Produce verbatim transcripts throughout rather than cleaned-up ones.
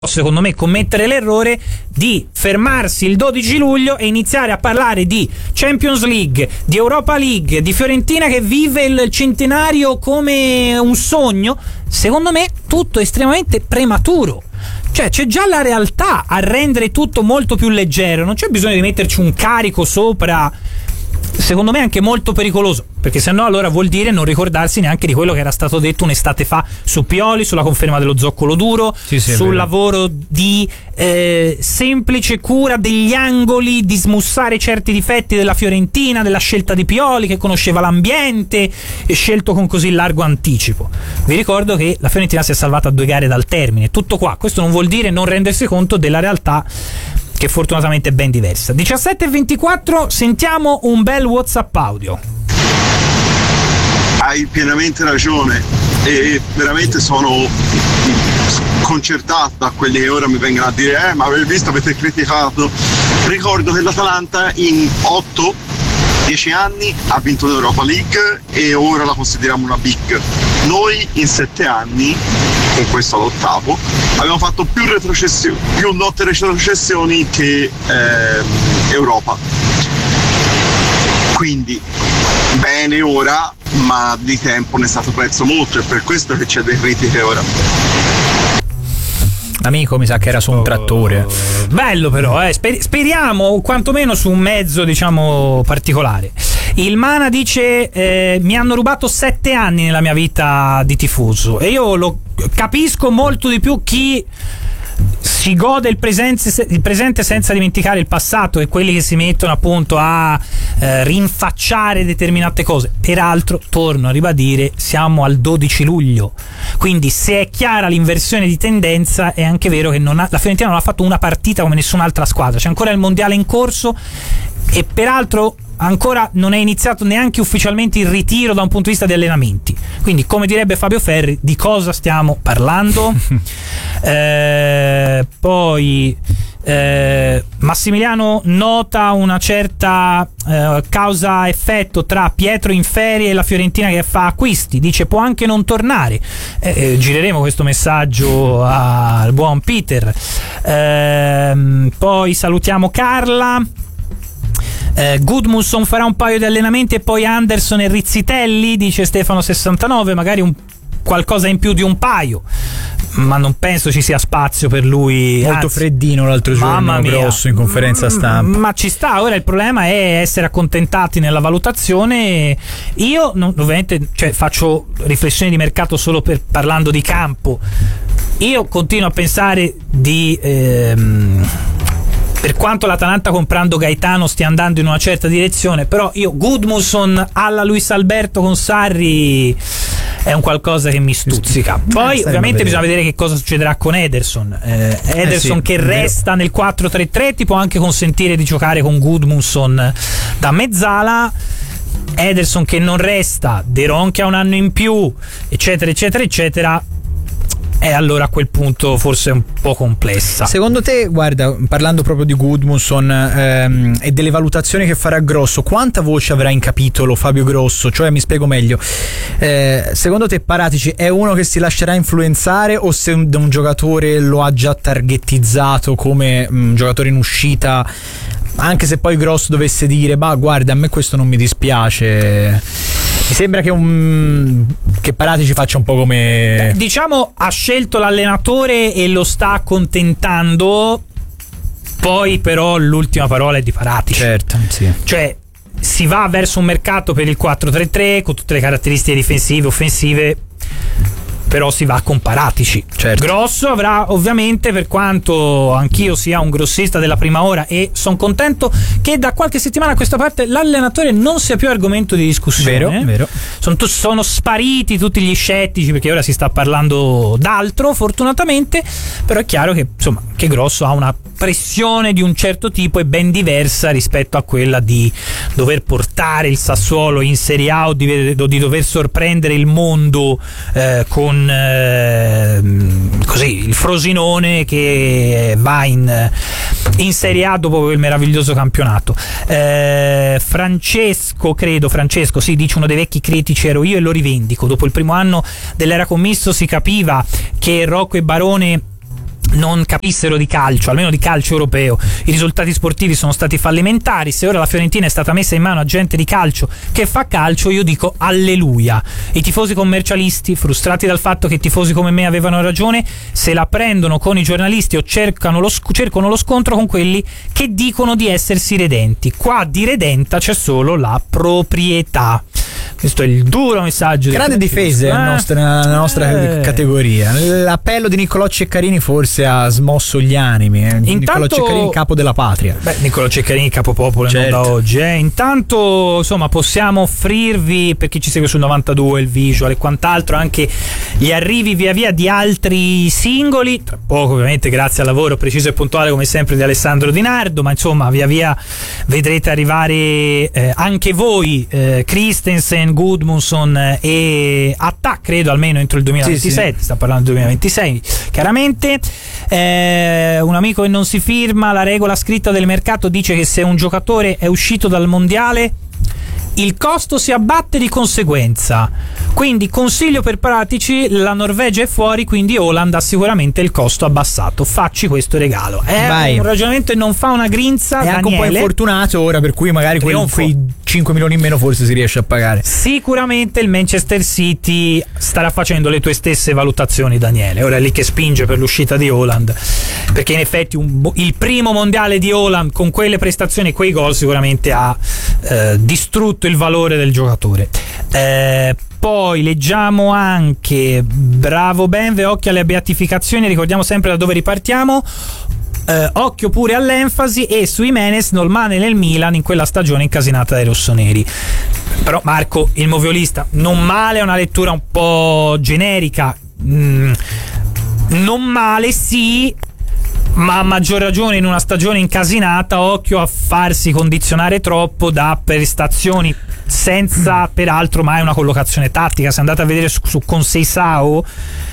secondo me commettere l'errore di fermarsi il dodici luglio e iniziare a parlare di Champions League, di Europa League, di Fiorentina che vive il centenario come un sogno. Secondo me tutto estremamente prematuro. Cioè c'è già la realtà a rendere tutto molto più leggero, non c'è bisogno di metterci un carico sopra, secondo me anche molto pericoloso, perché sennò allora vuol dire non ricordarsi neanche di quello che era stato detto un'estate fa su Pioli, sulla conferma dello zoccolo duro, sì, sì, sul lavoro di eh, semplice cura degli angoli, di smussare certi difetti della Fiorentina, della scelta di Pioli che conosceva l'ambiente e scelto con così largo anticipo. Vi ricordo che la Fiorentina si è salvata a due gare dal termine, tutto qua. Questo non vuol dire non rendersi conto della realtà, che fortunatamente è ben diversa. diciassette e ventiquattro, sentiamo un bel WhatsApp audio. Hai pienamente ragione e veramente sono sconcertato da quelli che ora mi vengono a dire eh ma avete visto, avete criticato. Ricordo che l'Atalanta in otto dieci anni ha vinto l'Europa League e ora la consideriamo una big. Noi in sette anni, con questo all'ottavo, abbiamo fatto più retrocessioni, più lotte retrocessioni che eh, Europa. Quindi bene ora, ma di tempo ne è stato perso molto, e per questo che c'è delle critiche ora. Amico, mi sa che era su un trattore. Bello però, eh. Sper- speriamo quantomeno su un mezzo, diciamo, particolare. Il Mana dice eh, mi hanno rubato sette anni nella mia vita di tifoso, e io lo capisco molto di più chi si gode il presente, il presente senza dimenticare il passato, e quelli che si mettono appunto a eh, rinfacciare determinate cose. Peraltro, torno a ribadire, siamo al dodici luglio, quindi se è chiara l'inversione di tendenza, è anche vero che non ha, la Fiorentina non ha fatto una partita come nessun'altra squadra, c'è ancora il mondiale in corso, e peraltro ancora non è iniziato neanche ufficialmente il ritiro da un punto di vista di allenamenti. Quindi, come direbbe Fabio Ferri, di cosa stiamo parlando? eh, poi eh, Massimiliano nota una certa eh, causa-effetto tra Pietro in ferie e la Fiorentina che fa acquisti. Dice può anche non tornare. Eh, eh, gireremo questo messaggio al buon Peter. Eh, poi salutiamo Carla. Eh, Gudmundsson farà un paio di allenamenti e poi Anderson e Rizzitelli, dice Stefano sessantanove, magari un qualcosa in più di un paio, ma non penso ci sia spazio per lui. Molto Anzi, freddino l'altro giorno, grosso in conferenza stampa. Ma ci sta, ora il problema è essere accontentati nella valutazione. Io non, ovviamente, cioè, faccio riflessioni di mercato solo per parlando di campo. Io continuo a pensare di ehm, per quanto l'Atalanta comprando Gaetano stia andando in una certa direzione, però io Gudmundsson alla Luis Alberto con Sarri è un qualcosa che mi stuzzica. Poi eh, ovviamente bisogna vedere che cosa succederà con Ederson. eh, Ederson eh sì, che resta nel quattro tre tre ti può anche consentire di giocare con Gudmundsson da mezzala. Ederson che non resta, De Ron che ha un anno in più, eccetera eccetera eccetera. E allora a quel punto forse è un po' complessa. Secondo te, guarda, parlando proprio di Gudmundsson ehm, e delle valutazioni che farà Grosso, quanta voce avrà in capitolo Fabio Grosso? Cioè, mi spiego meglio, eh, secondo te Paratici è uno che si lascerà influenzare, o se un, un giocatore lo ha già targettizzato come un giocatore in uscita, anche se poi Grosso dovesse dire bah guarda, a me questo non mi dispiace? Mi sembra che un che Paratici faccia un po' come... Beh, diciamo ha scelto l'allenatore e lo sta accontentando, poi però l'ultima parola è di Paratici. Certo, sì. Cioè si va verso un mercato per il quattro tre tre con tutte le caratteristiche difensive, offensive, però si va con Paratici. Certo. Grosso avrà ovviamente, per quanto anch'io sia un grossista della prima ora e sono contento che da qualche settimana a questa parte l'allenatore non sia più argomento di discussione. Vero, vero. Sono, sono spariti tutti gli scettici, perché ora si sta parlando d'altro, fortunatamente, però è chiaro che insomma che Grosso ha una pressione di un certo tipo e ben diversa rispetto a quella di dover portare il Sassuolo in Serie A o di, di dover sorprendere il mondo eh, con eh, così il Frosinone che va in, in Serie A dopo quel meraviglioso campionato. eh, Francesco credo Francesco sì, dice uno dei vecchi critici ero io e lo rivendico. Dopo il primo anno dell'era commisso si capiva che Rocco e Barone non capissero di calcio, almeno di calcio europeo. I risultati sportivi sono stati fallimentari. Se ora la Fiorentina è stata messa in mano a gente di calcio che fa calcio, io dico alleluia. I tifosi commercialisti, frustrati dal fatto che i tifosi come me avevano ragione, se la prendono con i giornalisti o cercano lo, cercano lo scontro con quelli che dicono di essersi redenti. Qua di redenta c'è solo la proprietà. Questo è il duro messaggio. Grande difesa eh? nella nostra, nella nostra eh. categoria. L'appello di Niccolò Ceccarini forse ha smosso gli animi. Eh? Intanto, Niccolò Ceccarini, capo della patria. Beh, Niccolò Ceccarini, capopopolo, certo. Non da oggi. Eh? Intanto, insomma, possiamo offrirvi, per chi ci segue sul novantadue, il visual e quant'altro, anche gli arrivi via via di altri singoli. Tra poco, ovviamente, grazie al lavoro preciso e puntuale, come sempre, di Alessandro Di Nardo. Ma insomma, via via vedrete arrivare eh, anche voi, eh, Christensen, Gudmundsson e Attack, credo almeno entro il duemilaventisette, sì, sì. Sta parlando del duemilaventisei chiaramente. Eh, un amico che non si firma, la regola scritta del mercato dice che se un giocatore è uscito dal mondiale il costo si abbatte di conseguenza, quindi consiglio per pratici: la Norvegia è fuori, quindi Haaland ha sicuramente il costo abbassato, facci questo regalo. È Vai. un ragionamento che non fa una grinza. È Daniele. Anche un po' infortunato ora, per cui magari quei, quei cinque milioni in meno forse si riesce a pagare. Sicuramente il Manchester City starà facendo le tue stesse valutazioni, Daniele. Ora è lì che spinge per l'uscita di Haaland, perché in effetti un, il primo mondiale di Haaland con quelle prestazioni e quei gol sicuramente ha eh, distrutto il valore del giocatore. Eh, poi leggiamo anche: bravo Benve, occhio alle beatificazioni, ricordiamo sempre da dove ripartiamo. Eh, occhio pure all'enfasi e su Jimenez non male nel Milan in quella stagione incasinata dai rossoneri. Però Marco, il moviolista, non male è una lettura un po' generica. Mm, non male sì, ma a maggior ragione in una stagione incasinata, occhio a farsi condizionare troppo da prestazioni senza peraltro mai una collocazione tattica. Se andate a vedere su, su Conceição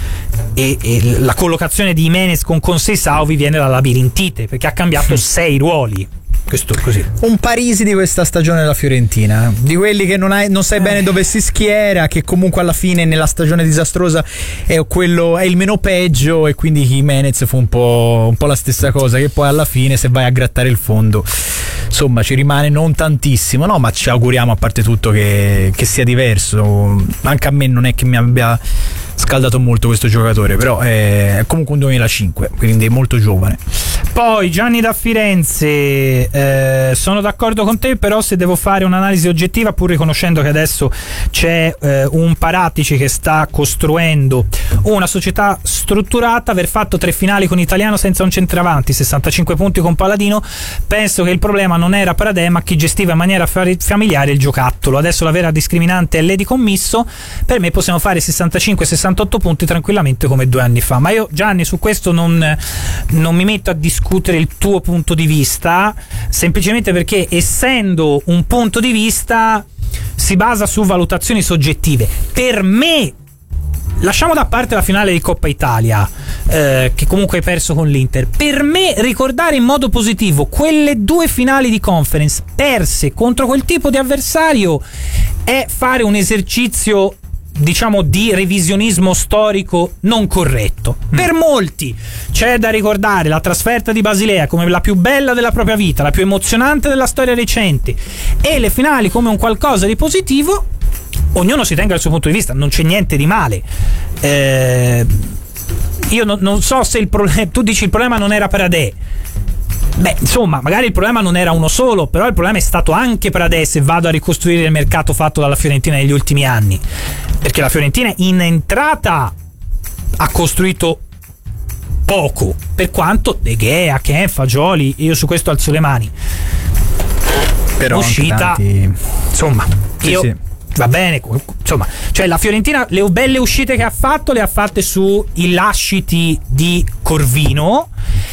e, e la collocazione di Jimenez con Conceição vi viene la labirintite, perché ha cambiato sei ruoli. Questo così. Un Parisi di questa stagione della Fiorentina, di quelli che non, hai, non sai eh. bene dove si schiera, che comunque alla fine nella stagione disastrosa è quello, è il meno peggio, e quindi Jimenez fu un po', un po' la stessa cosa, che poi alla fine se vai a grattare il fondo insomma ci rimane non tantissimo, no? Ma ci auguriamo a parte tutto che, che sia diverso. Anche a me non è che mi abbia scaldato molto questo giocatore, però è comunque un duemilacinque, quindi è molto giovane. Poi Gianni da Firenze: eh, sono d'accordo con te, però se devo fare un'analisi oggettiva, pur riconoscendo che adesso c'è eh, un Paratici che sta costruendo una società strutturata, aver fatto tre finali con Italiano senza un centravanti, sessantacinque punti con Palladino, penso che il problema non era Pradè ma chi gestiva in maniera familiare il giocattolo. Adesso la vera discriminante è l'Edi commisso. Per me possiamo fare sessantacinque sessantotto punti tranquillamente come due anni fa. Ma io, Gianni, su questo non, non mi metto a discutere il tuo punto di vista, semplicemente perché essendo un punto di vista si basa su valutazioni soggettive. Per me, lasciamo da parte la finale di Coppa Italia, eh, che comunque hai perso con l'Inter, per me ricordare in modo positivo quelle due finali di Conference perse contro quel tipo di avversario è fare un esercizio, diciamo, di revisionismo storico non corretto. Mm. Per molti c'è da ricordare la trasferta di Basilea come la più bella della propria vita, la più emozionante della storia recente, e le finali come un qualcosa di positivo. Ognuno si tenga il suo punto di vista, non c'è niente di male. Eh, io no, non so se il problema, tu dici il problema non era Pradè. Beh, insomma, magari il problema non era uno solo, però il problema è stato anche Pradè, se vado a ricostruire il mercato fatto dalla Fiorentina negli ultimi anni, perché la Fiorentina in entrata ha costruito poco, per quanto De Gea, Ken, Fagioli, io su questo alzo le mani. Però uscita tanti... insomma, sì, io sì. Va bene, insomma, cioè la Fiorentina le belle uscite che ha fatto le ha fatte su i lasciti di Corvino,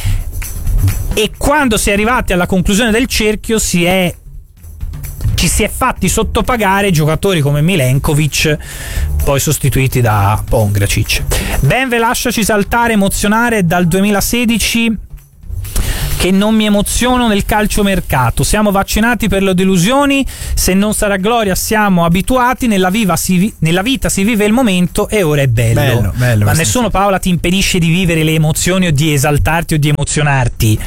e quando si è arrivati alla conclusione del cerchio si è ci si è fatti sottopagare giocatori come Milenkovic, poi sostituiti da Pongracic. Benve, lasciaci saltare, emozionare dal duemilasedici che non mi emoziono nel calciomercato. Siamo vaccinati per le delusioni, se non sarà gloria siamo abituati, nella, viva si vi- nella vita si vive il momento e ora è bello. Bello, bello, ma nessuno, Paola, ti impedisce di vivere le emozioni o di esaltarti o di emozionarti.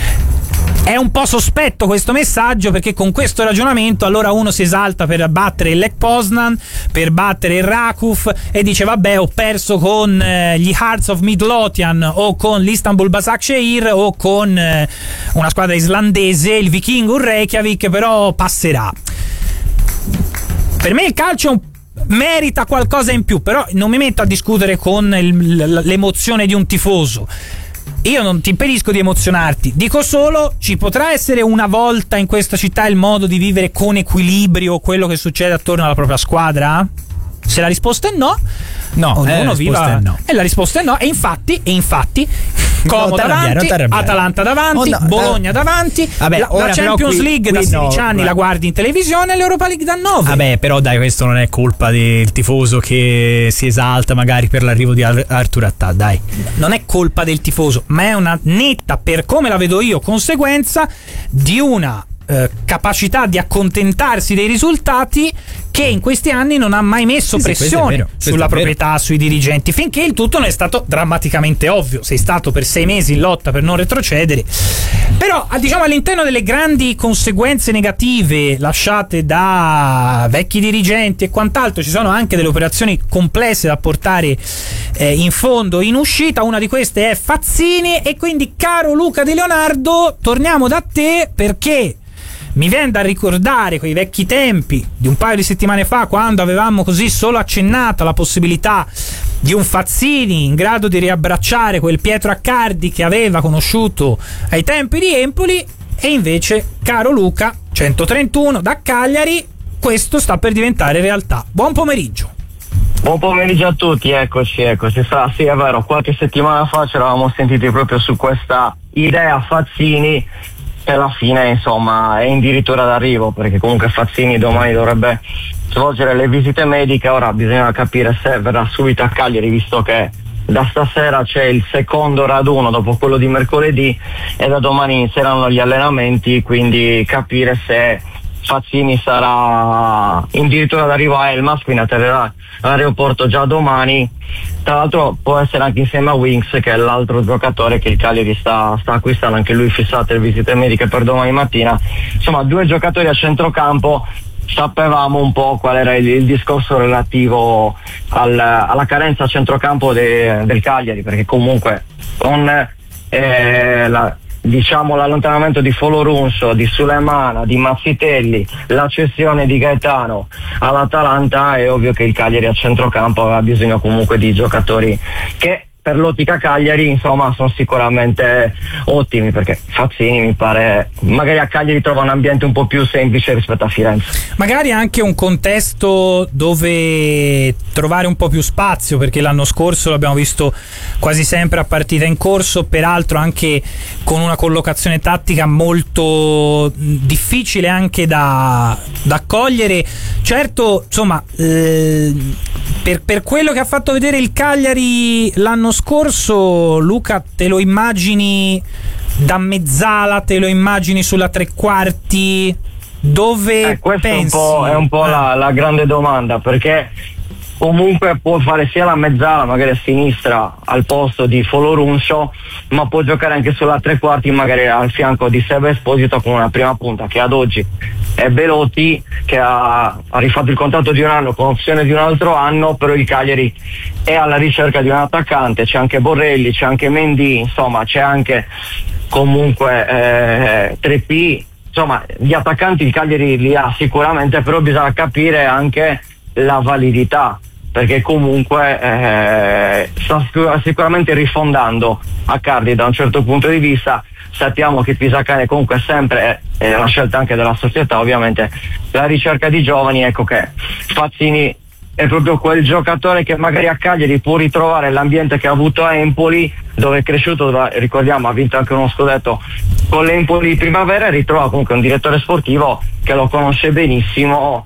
È un po' sospetto questo messaggio, perché con questo ragionamento allora uno si esalta per battere il Lech Poznan, per battere il Rakov e dice vabbè, ho perso con eh, gli Hearts of Midlothian o con l'Istanbul Başakşehir o con eh, una squadra islandese, il Vikingur Reykjavik, però passerà. Per me il calcio è un merita qualcosa in più, però non mi metto a discutere con il, l'emozione di un tifoso. Io non ti impedisco di emozionarti, dico solo, ci potrà essere una volta in questa città il modo di vivere con equilibrio quello che succede attorno alla propria squadra? Se la risposta è no, no, ognuno eh, viva. È no. E la risposta è no, e infatti, e infatti Como davanti, Atalanta davanti, oh, no, Bologna davanti. Vabbè, la, la Champions qui, League qui da sedici no, anni beh. la guardi in televisione, e l'Europa League da nove. Vabbè, però dai, questo non è colpa del tifoso che si esalta magari per l'arrivo di Artur Attà, dai. Non è colpa del tifoso, ma è una netta, per come la vedo io, conseguenza di una eh, capacità di accontentarsi dei risultati che in questi anni non ha mai messo sì, pressione sì, sulla proprietà, sui dirigenti, finché il tutto non è stato drammaticamente ovvio. Sei stato per sei mesi in lotta per non retrocedere, però diciamo all'interno delle grandi conseguenze negative lasciate da vecchi dirigenti e quant'altro ci sono anche delle operazioni complesse da portare eh, in fondo, in uscita. Una di queste è Fazzini, e quindi, caro Luca Di Leonardo, torniamo da te, perché mi viene da ricordare quei vecchi tempi di un paio di settimane fa, quando avevamo così solo accennato la possibilità di un Fazzini in grado di riabbracciare quel Pietro Accardi che aveva conosciuto ai tempi di Empoli, e invece, caro Luca, centotrentuno da Cagliari, questo sta per diventare realtà. Buon pomeriggio. Buon pomeriggio a tutti, eccoci, eccoci. Sa, sì, è vero, qualche settimana fa ci eravamo sentiti proprio su questa idea Fazzini, che alla fine insomma è addirittura d'arrivo, perché comunque Fazzini domani dovrebbe svolgere le visite mediche. Ora bisogna capire se verrà subito a Cagliari, visto che da stasera c'è il secondo raduno dopo quello di mercoledì e da domani inizieranno gli allenamenti, quindi capire se Fazzini sarà addirittura d'arrivo a Elmas, quindi atterrerà all'aeroporto già domani. Tra l'altro può essere anche insieme a Winks, che è l'altro giocatore che il Cagliari sta, sta acquistando, anche lui fissate le visite mediche per domani mattina. Insomma, due giocatori a centrocampo. Sapevamo un po' qual era il, il discorso relativo al, alla carenza a centrocampo de, del Cagliari, perché comunque con eh, la, diciamo l'allontanamento di Folorunso, di Sulemana, di Mazzitelli, la cessione di Gaetano all'Atalanta, è ovvio che il Cagliari a centrocampo aveva bisogno comunque di giocatori che per l'ottica Cagliari insomma sono sicuramente ottimi, perché Fazzini mi pare magari a Cagliari trova un ambiente un po' più semplice rispetto a Firenze, magari anche un contesto dove trovare un po' più spazio, perché l'anno scorso l'abbiamo visto quasi sempre a partita in corso, peraltro anche con una collocazione tattica molto difficile anche da, da cogliere. Certo, insomma, eh, per, per quello che ha fatto vedere il Cagliari l'anno scorso, Luca, te lo immagini da mezzala, te lo immagini sulla tre quarti, dove eh, questo pensi? È un po', è un po' la, la grande domanda, perché comunque può fare sia la mezzala magari a sinistra al posto di Folorunso, ma può giocare anche sulla tre quarti magari al fianco di Seba Esposito, con una prima punta che ad oggi è Belotti, che ha, ha rifatto il contratto di un anno con opzione di un altro anno, però il Cagliari è alla ricerca di un attaccante. C'è anche Borrelli, c'è anche Mendy, insomma c'è anche comunque eh, tre P, insomma gli attaccanti il Cagliari li ha sicuramente, però bisogna capire anche la validità, perché comunque eh, sta sicuramente rifondando Accardi da un certo punto di vista. Sappiamo che Pisacane comunque sempre è una scelta anche della società, ovviamente la ricerca di giovani. Ecco che Fazzini è proprio quel giocatore che magari a Cagliari può ritrovare l'ambiente che ha avuto a Empoli, dove è cresciuto, dove, ricordiamo, ha vinto anche uno scudetto con l'Empoli primavera, e ritrova comunque un direttore sportivo che lo conosce benissimo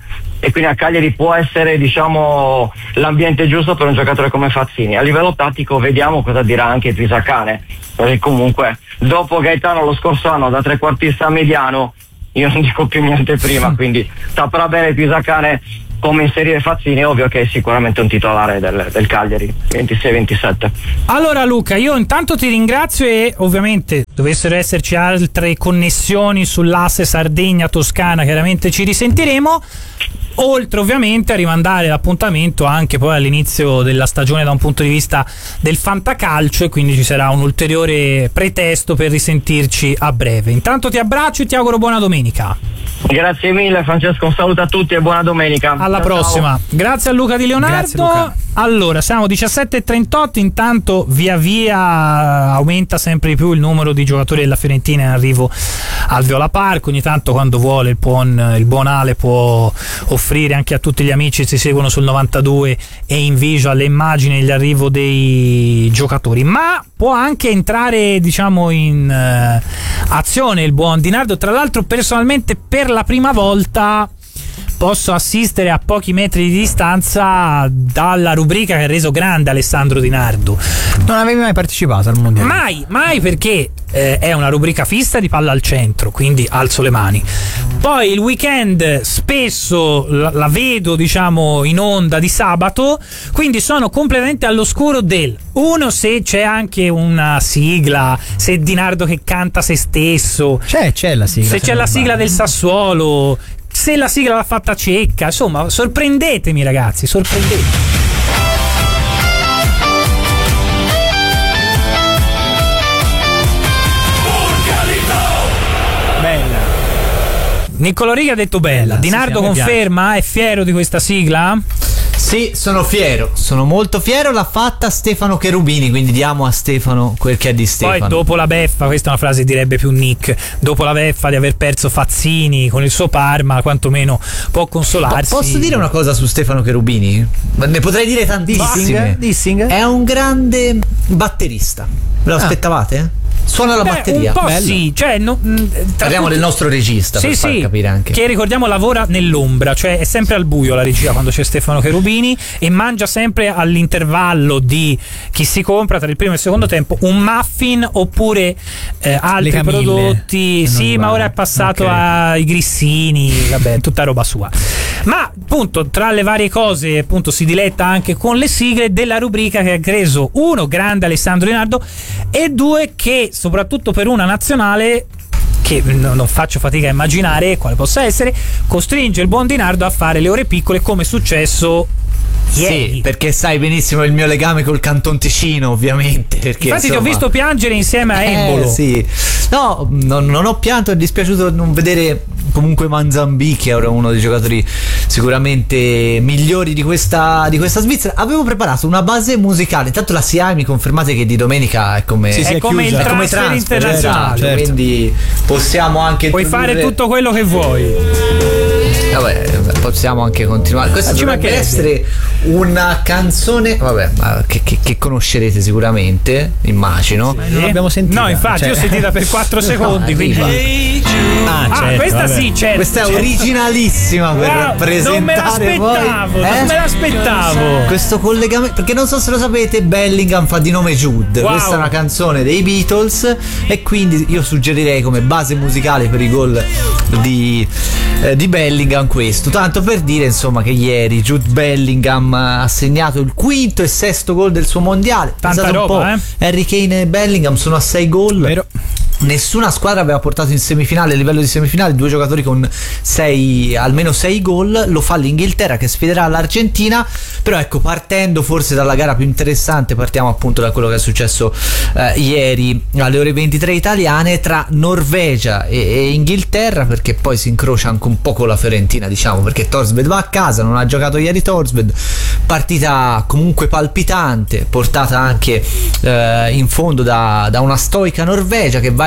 e quindi a Cagliari può essere, diciamo, l'ambiente giusto per un giocatore come Fazzini. A livello tattico vediamo cosa dirà anche Pisacane, perché comunque dopo Gaetano lo scorso anno da trequartista a mediano, io non dico più niente prima, quindi saprà bene Pisacane come inserire Fazzini. È ovvio che è sicuramente un titolare del, del Cagliari ventisei ventisette. Allora Luca, io intanto ti ringrazio e ovviamente dovessero esserci altre connessioni sull'asse Sardegna-Toscana chiaramente ci risentiremo, oltre ovviamente a rimandare l'appuntamento anche poi all'inizio della stagione da un punto di vista del fantacalcio, e quindi ci sarà un ulteriore pretesto per risentirci a breve. Intanto ti abbraccio e ti auguro buona domenica. Grazie mille Francesco, un saluto a tutti e buona domenica. Alla ciao, prossima. Ciao. Grazie a Luca Di Leonardo. Grazie, Luca. Allora, siamo diciassette e trentotto, intanto via via aumenta sempre di più il numero di giocatori della Fiorentina in arrivo al Viola Park. Ogni tanto quando vuole il buon, il buon Ale può offrire anche a tutti gli amici che si seguono sul novantadue e in visual le immagini degli arrivo dei giocatori, ma può anche entrare diciamo in uh, azione il buon Di Nardo. Tra l'altro personalmente per la prima volta posso assistere a pochi metri di distanza dalla rubrica che ha reso grande Alessandro Di Nardo. Non avevi mai partecipato al mondiale? Mai, mai, perché eh, è una rubrica fissa di palla al centro, quindi alzo le mani. Poi il weekend spesso la, la vedo diciamo in onda di sabato, quindi sono completamente all'oscuro del uno, se c'è anche una sigla, se Di Nardo che canta se stesso, C'è, c'è la sigla. se c'è la sigla del Sassuolo, se la sigla l'ha fatta Cecca, insomma sorprendetemi ragazzi, sorprendetemi. Bella. Niccolò Righi ha detto bella. Bella, Di sì, Nardo sì, a me conferma, è fiero di questa sigla? Sì, sono fiero, sono molto fiero. L'ha fatta Stefano Cherubini, quindi diamo a Stefano quel che è di Stefano. Poi dopo la beffa, questa è una frase direbbe più Nick, dopo la beffa di aver perso Fazzini con il suo Parma, quantomeno può consolarsi. Po- Posso dire una cosa su Stefano Cherubini? Ne potrei dire tantissime. Dissing, dissing. È un grande batterista. Ve lo Ah. aspettavate? Suona la Beh, batteria. un po' Bello. sì, cioè no, mh, tra Parliamo tutti- del nostro regista, sì, per far sì, capire anche. che ricordiamo lavora nell'ombra, cioè è sempre al buio la regia quando c'è Stefano Cherubini, e mangia sempre all'intervallo di chi si compra tra il primo e il secondo tempo un muffin oppure eh, altri Le Camille, prodotti. che Sì, non ma va. ora è passato Ok. ai grissini, vabbè, tutta roba sua. Ma appunto tra le varie cose appunto si diletta anche con le sigle della rubrica che ha reso uno grande Alessandro Di Nardo e due che soprattutto per una nazionale che non faccio fatica a immaginare quale possa essere, costringe il buon Di Nardo a fare le ore piccole come è successo ieri. Sì, perché sai benissimo il mio legame col Canton Ticino, ovviamente. Perché, Infatti insomma, ti ho visto piangere insieme a Embolo. Eh, sì. No, non, non ho pianto, è dispiaciuto non vedere comunque Manzambì, che era uno dei giocatori sicuramente migliori di questa, di questa Svizzera. Avevo preparato una base musicale, intanto la S I A E mi confermate che di domenica è come, Sì, sì, È è come chiusa. il È come transfer transfer, internazionale. esatto, certo. quindi possiamo anche Puoi fare introdurre- tutto quello che vuoi. Vabbè, possiamo anche continuare. Questa Ma ci dovrebbe mancherebbe. essere una canzone, vabbè, ma che, che- che conoscerete sicuramente, immagino. Non l'abbiamo sentita. No, infatti, Cioè- io ho sentita per quattro secondi. No, Quindi... arriva. Ah, Ah, certo, questa vabbè. sì, certo. Questa è certo. originalissima per Wow, presentare non me l'aspettavo, voi. non Eh? me l'aspettavo. Questo collegamento, perché non so se lo sapete, Bellingham fa di nome Jude. Wow. Questa è una canzone dei Beatles e quindi io suggerirei come base musicale per i gol di, eh, di Bellingham questo. Tanto per dire insomma che ieri Jude Bellingham ha segnato il quinto e sesto gol del suo mondiale. Tanta Pensate un roba, po', eh? Harry Kane e Bellingham sono a sei gol. Vero. Nessuna squadra aveva portato in semifinale, a livello di semifinale, due giocatori con sei, almeno sei gol. Lo fa l'Inghilterra che sfiderà l'Argentina. Però ecco, partendo forse dalla gara più interessante, partiamo appunto da quello che è successo eh, ieri alle ore ventitré italiane tra Norvegia e, e Inghilterra, perché poi si incrocia anche un po' con la Fiorentina, diciamo, perché Thorstvedt va a casa, non ha giocato ieri Thorstvedt. Partita comunque palpitante, portata anche eh, in fondo da, da una stoica Norvegia che va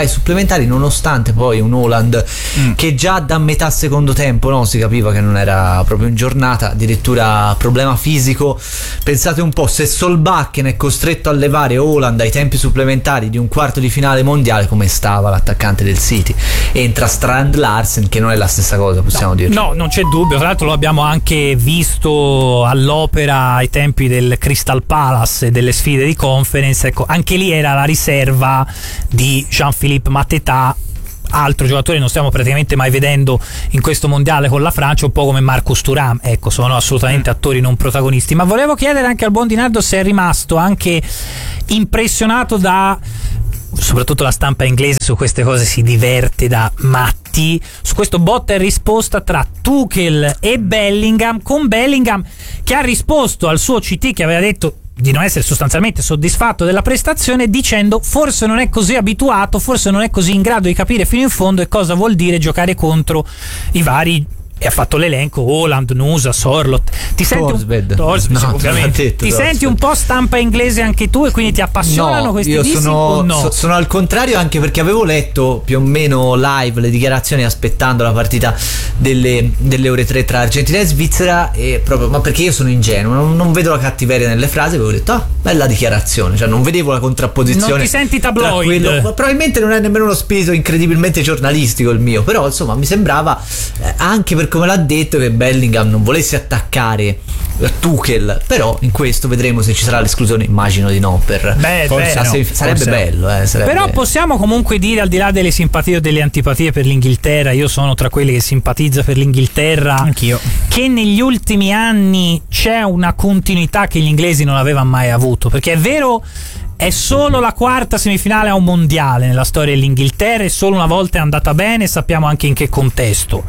ai supplementari, nonostante poi un Haaland mm. che già da metà secondo tempo, no, si capiva che non era proprio in giornata, addirittura problema fisico. Pensate un po', se Solbakken è costretto a levare Haaland ai tempi supplementari di un quarto di finale mondiale, come stava l'attaccante del City? Entra Strand Larsen, che non è la stessa cosa, possiamo no, dire. No, non c'è dubbio, tra l'altro lo abbiamo anche visto all'opera ai tempi del Crystal Palace e delle sfide di Conference, ecco, anche lì era la riserva di Jean-Philippe Mateta, altro giocatore non stiamo praticamente mai vedendo in questo mondiale con la Francia, un po' come Marcus Thuram, ecco, sono assolutamente attori non protagonisti. Ma volevo chiedere anche al buon Di Nardo se è rimasto anche impressionato da, soprattutto la stampa inglese su queste cose si diverte da matti, su questo botta e risposta tra Tuchel e Bellingham, con Bellingham che ha risposto al suo C T che aveva detto di non essere sostanzialmente soddisfatto della prestazione, dicendo forse non è così abituato, forse non è così in grado di capire fino in fondo e cosa vuol dire giocare contro i vari, e ha fatto l'elenco: Haaland, Nusa, Sorloth. Ti senti un, Torsved, no, ovviamente. Detto, ti senti un po' stampa inglese anche tu, e quindi ti appassionano no, questi io dischi sono, o no? so, sono al contrario, anche perché avevo letto più o meno live le dichiarazioni aspettando la partita delle, delle ore tre tra Argentina e Svizzera, e proprio, ma perché io sono ingenuo, non, non vedo la cattiveria nelle frasi, avevo detto ah, bella dichiarazione, cioè non vedevo la contrapposizione. Non ti senti tabloid? Quello, probabilmente non è nemmeno uno spirito incredibilmente giornalistico il mio, però insomma mi sembrava eh, anche per come l'ha detto, che Bellingham non volesse attaccare Tuchel, però in questo vedremo se ci sarà l'esclusione, immagino di no, per beh, forse, beh, no, sarebbe bello eh, sarebbe... Però possiamo comunque dire, al di là delle simpatie o delle antipatie per l'Inghilterra, io sono tra quelli che simpatizza per l'Inghilterra, anch'io, che negli ultimi anni c'è una continuità che gli inglesi non avevano mai avuto, perché è vero, è solo la quarta semifinale a un mondiale nella storia dell'Inghilterra, e solo una volta è andata bene, sappiamo anche in che contesto.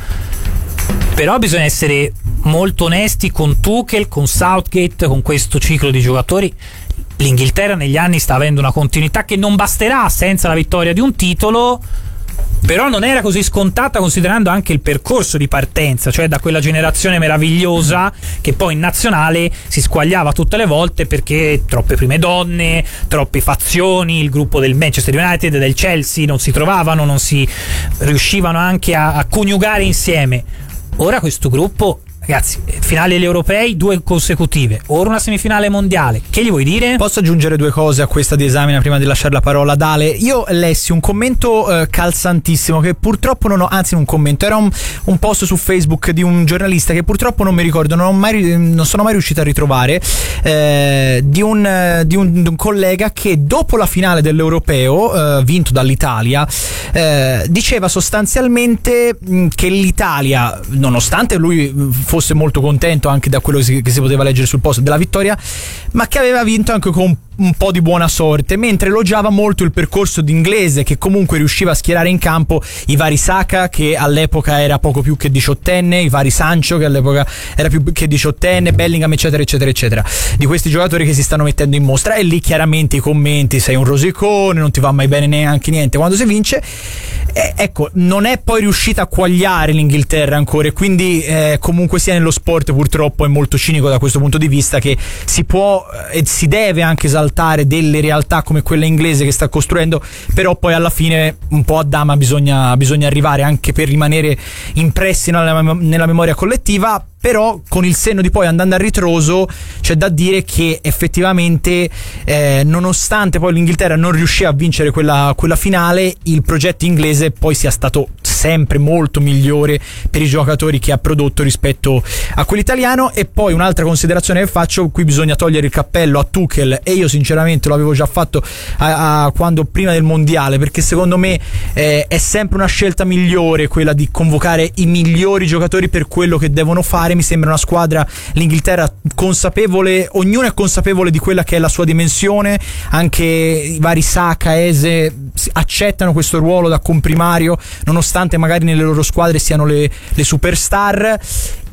Però bisogna essere molto onesti con Tuchel, con Southgate, con questo ciclo di giocatori. L'Inghilterra negli anni sta avendo una continuità che non basterà senza la vittoria di un titolo, però non era così scontata considerando anche il percorso di partenza, cioè da quella generazione meravigliosa che poi in nazionale si squagliava tutte le volte perché troppe prime donne, troppe fazioni, il gruppo del Manchester United e del Chelsea non si trovavano, non si riuscivano anche a, a coniugare insieme. Ora questo gruppo, ragazzi, finali degli europei, due consecutive, ora una semifinale mondiale, che gli vuoi dire? Posso aggiungere due cose a questa di Esamina prima di lasciare la parola ad Ale? Io lessi un commento eh, calzantissimo che purtroppo non ho, anzi un commento, era un, un post su Facebook di un giornalista che purtroppo non mi ricordo, non, ho mai, non sono mai riuscito a ritrovare, eh, di, un, di, un, di un collega che dopo la finale dell'Europeo eh, vinto dall'Italia eh, diceva sostanzialmente mh, che l'Italia, nonostante lui fosse molto contento anche da quello che si poteva leggere sul post della vittoria, ma che aveva vinto anche con un po' di buona sorte, mentre elogiava molto il percorso d'inglese, che comunque riusciva a schierare in campo i vari Saka, che all'epoca era poco più che diciottenne, i vari Sancho, che all'epoca era più che diciottenne, Bellingham, eccetera eccetera eccetera, di questi giocatori che si stanno mettendo in mostra. E lì chiaramente i commenti: sei un rosicone, non ti va mai bene neanche niente quando si vince. Eh, ecco, non è poi riuscita a quagliare l'Inghilterra ancora, e quindi eh, comunque sia nello sport purtroppo è molto cinico da questo punto di vista, che si può e si deve anche esaltare delle realtà come quella inglese che sta costruendo, però poi alla fine un po' a dama bisogna, bisogna arrivare, anche per rimanere impressi nella, nella memoria collettiva. Però con il senno di poi, andando a ritroso, c'è da dire che effettivamente eh, nonostante poi l'Inghilterra non riuscì a vincere quella, quella finale, il progetto inglese poi sia stato sempre molto migliore per i giocatori che ha prodotto rispetto a quello italiano. E poi un'altra considerazione che faccio: qui bisogna togliere il cappello a Tuchel, e io sinceramente lo avevo già fatto a, a quando prima del mondiale, perché secondo me eh, è sempre una scelta migliore quella di convocare i migliori giocatori per quello che devono fare. Mi sembra una squadra, l'Inghilterra, consapevole, ognuno è consapevole di quella che è la sua dimensione, anche i vari Saka, Eze accettano questo ruolo da comprimario, nonostante magari nelle loro squadre siano le, le superstar.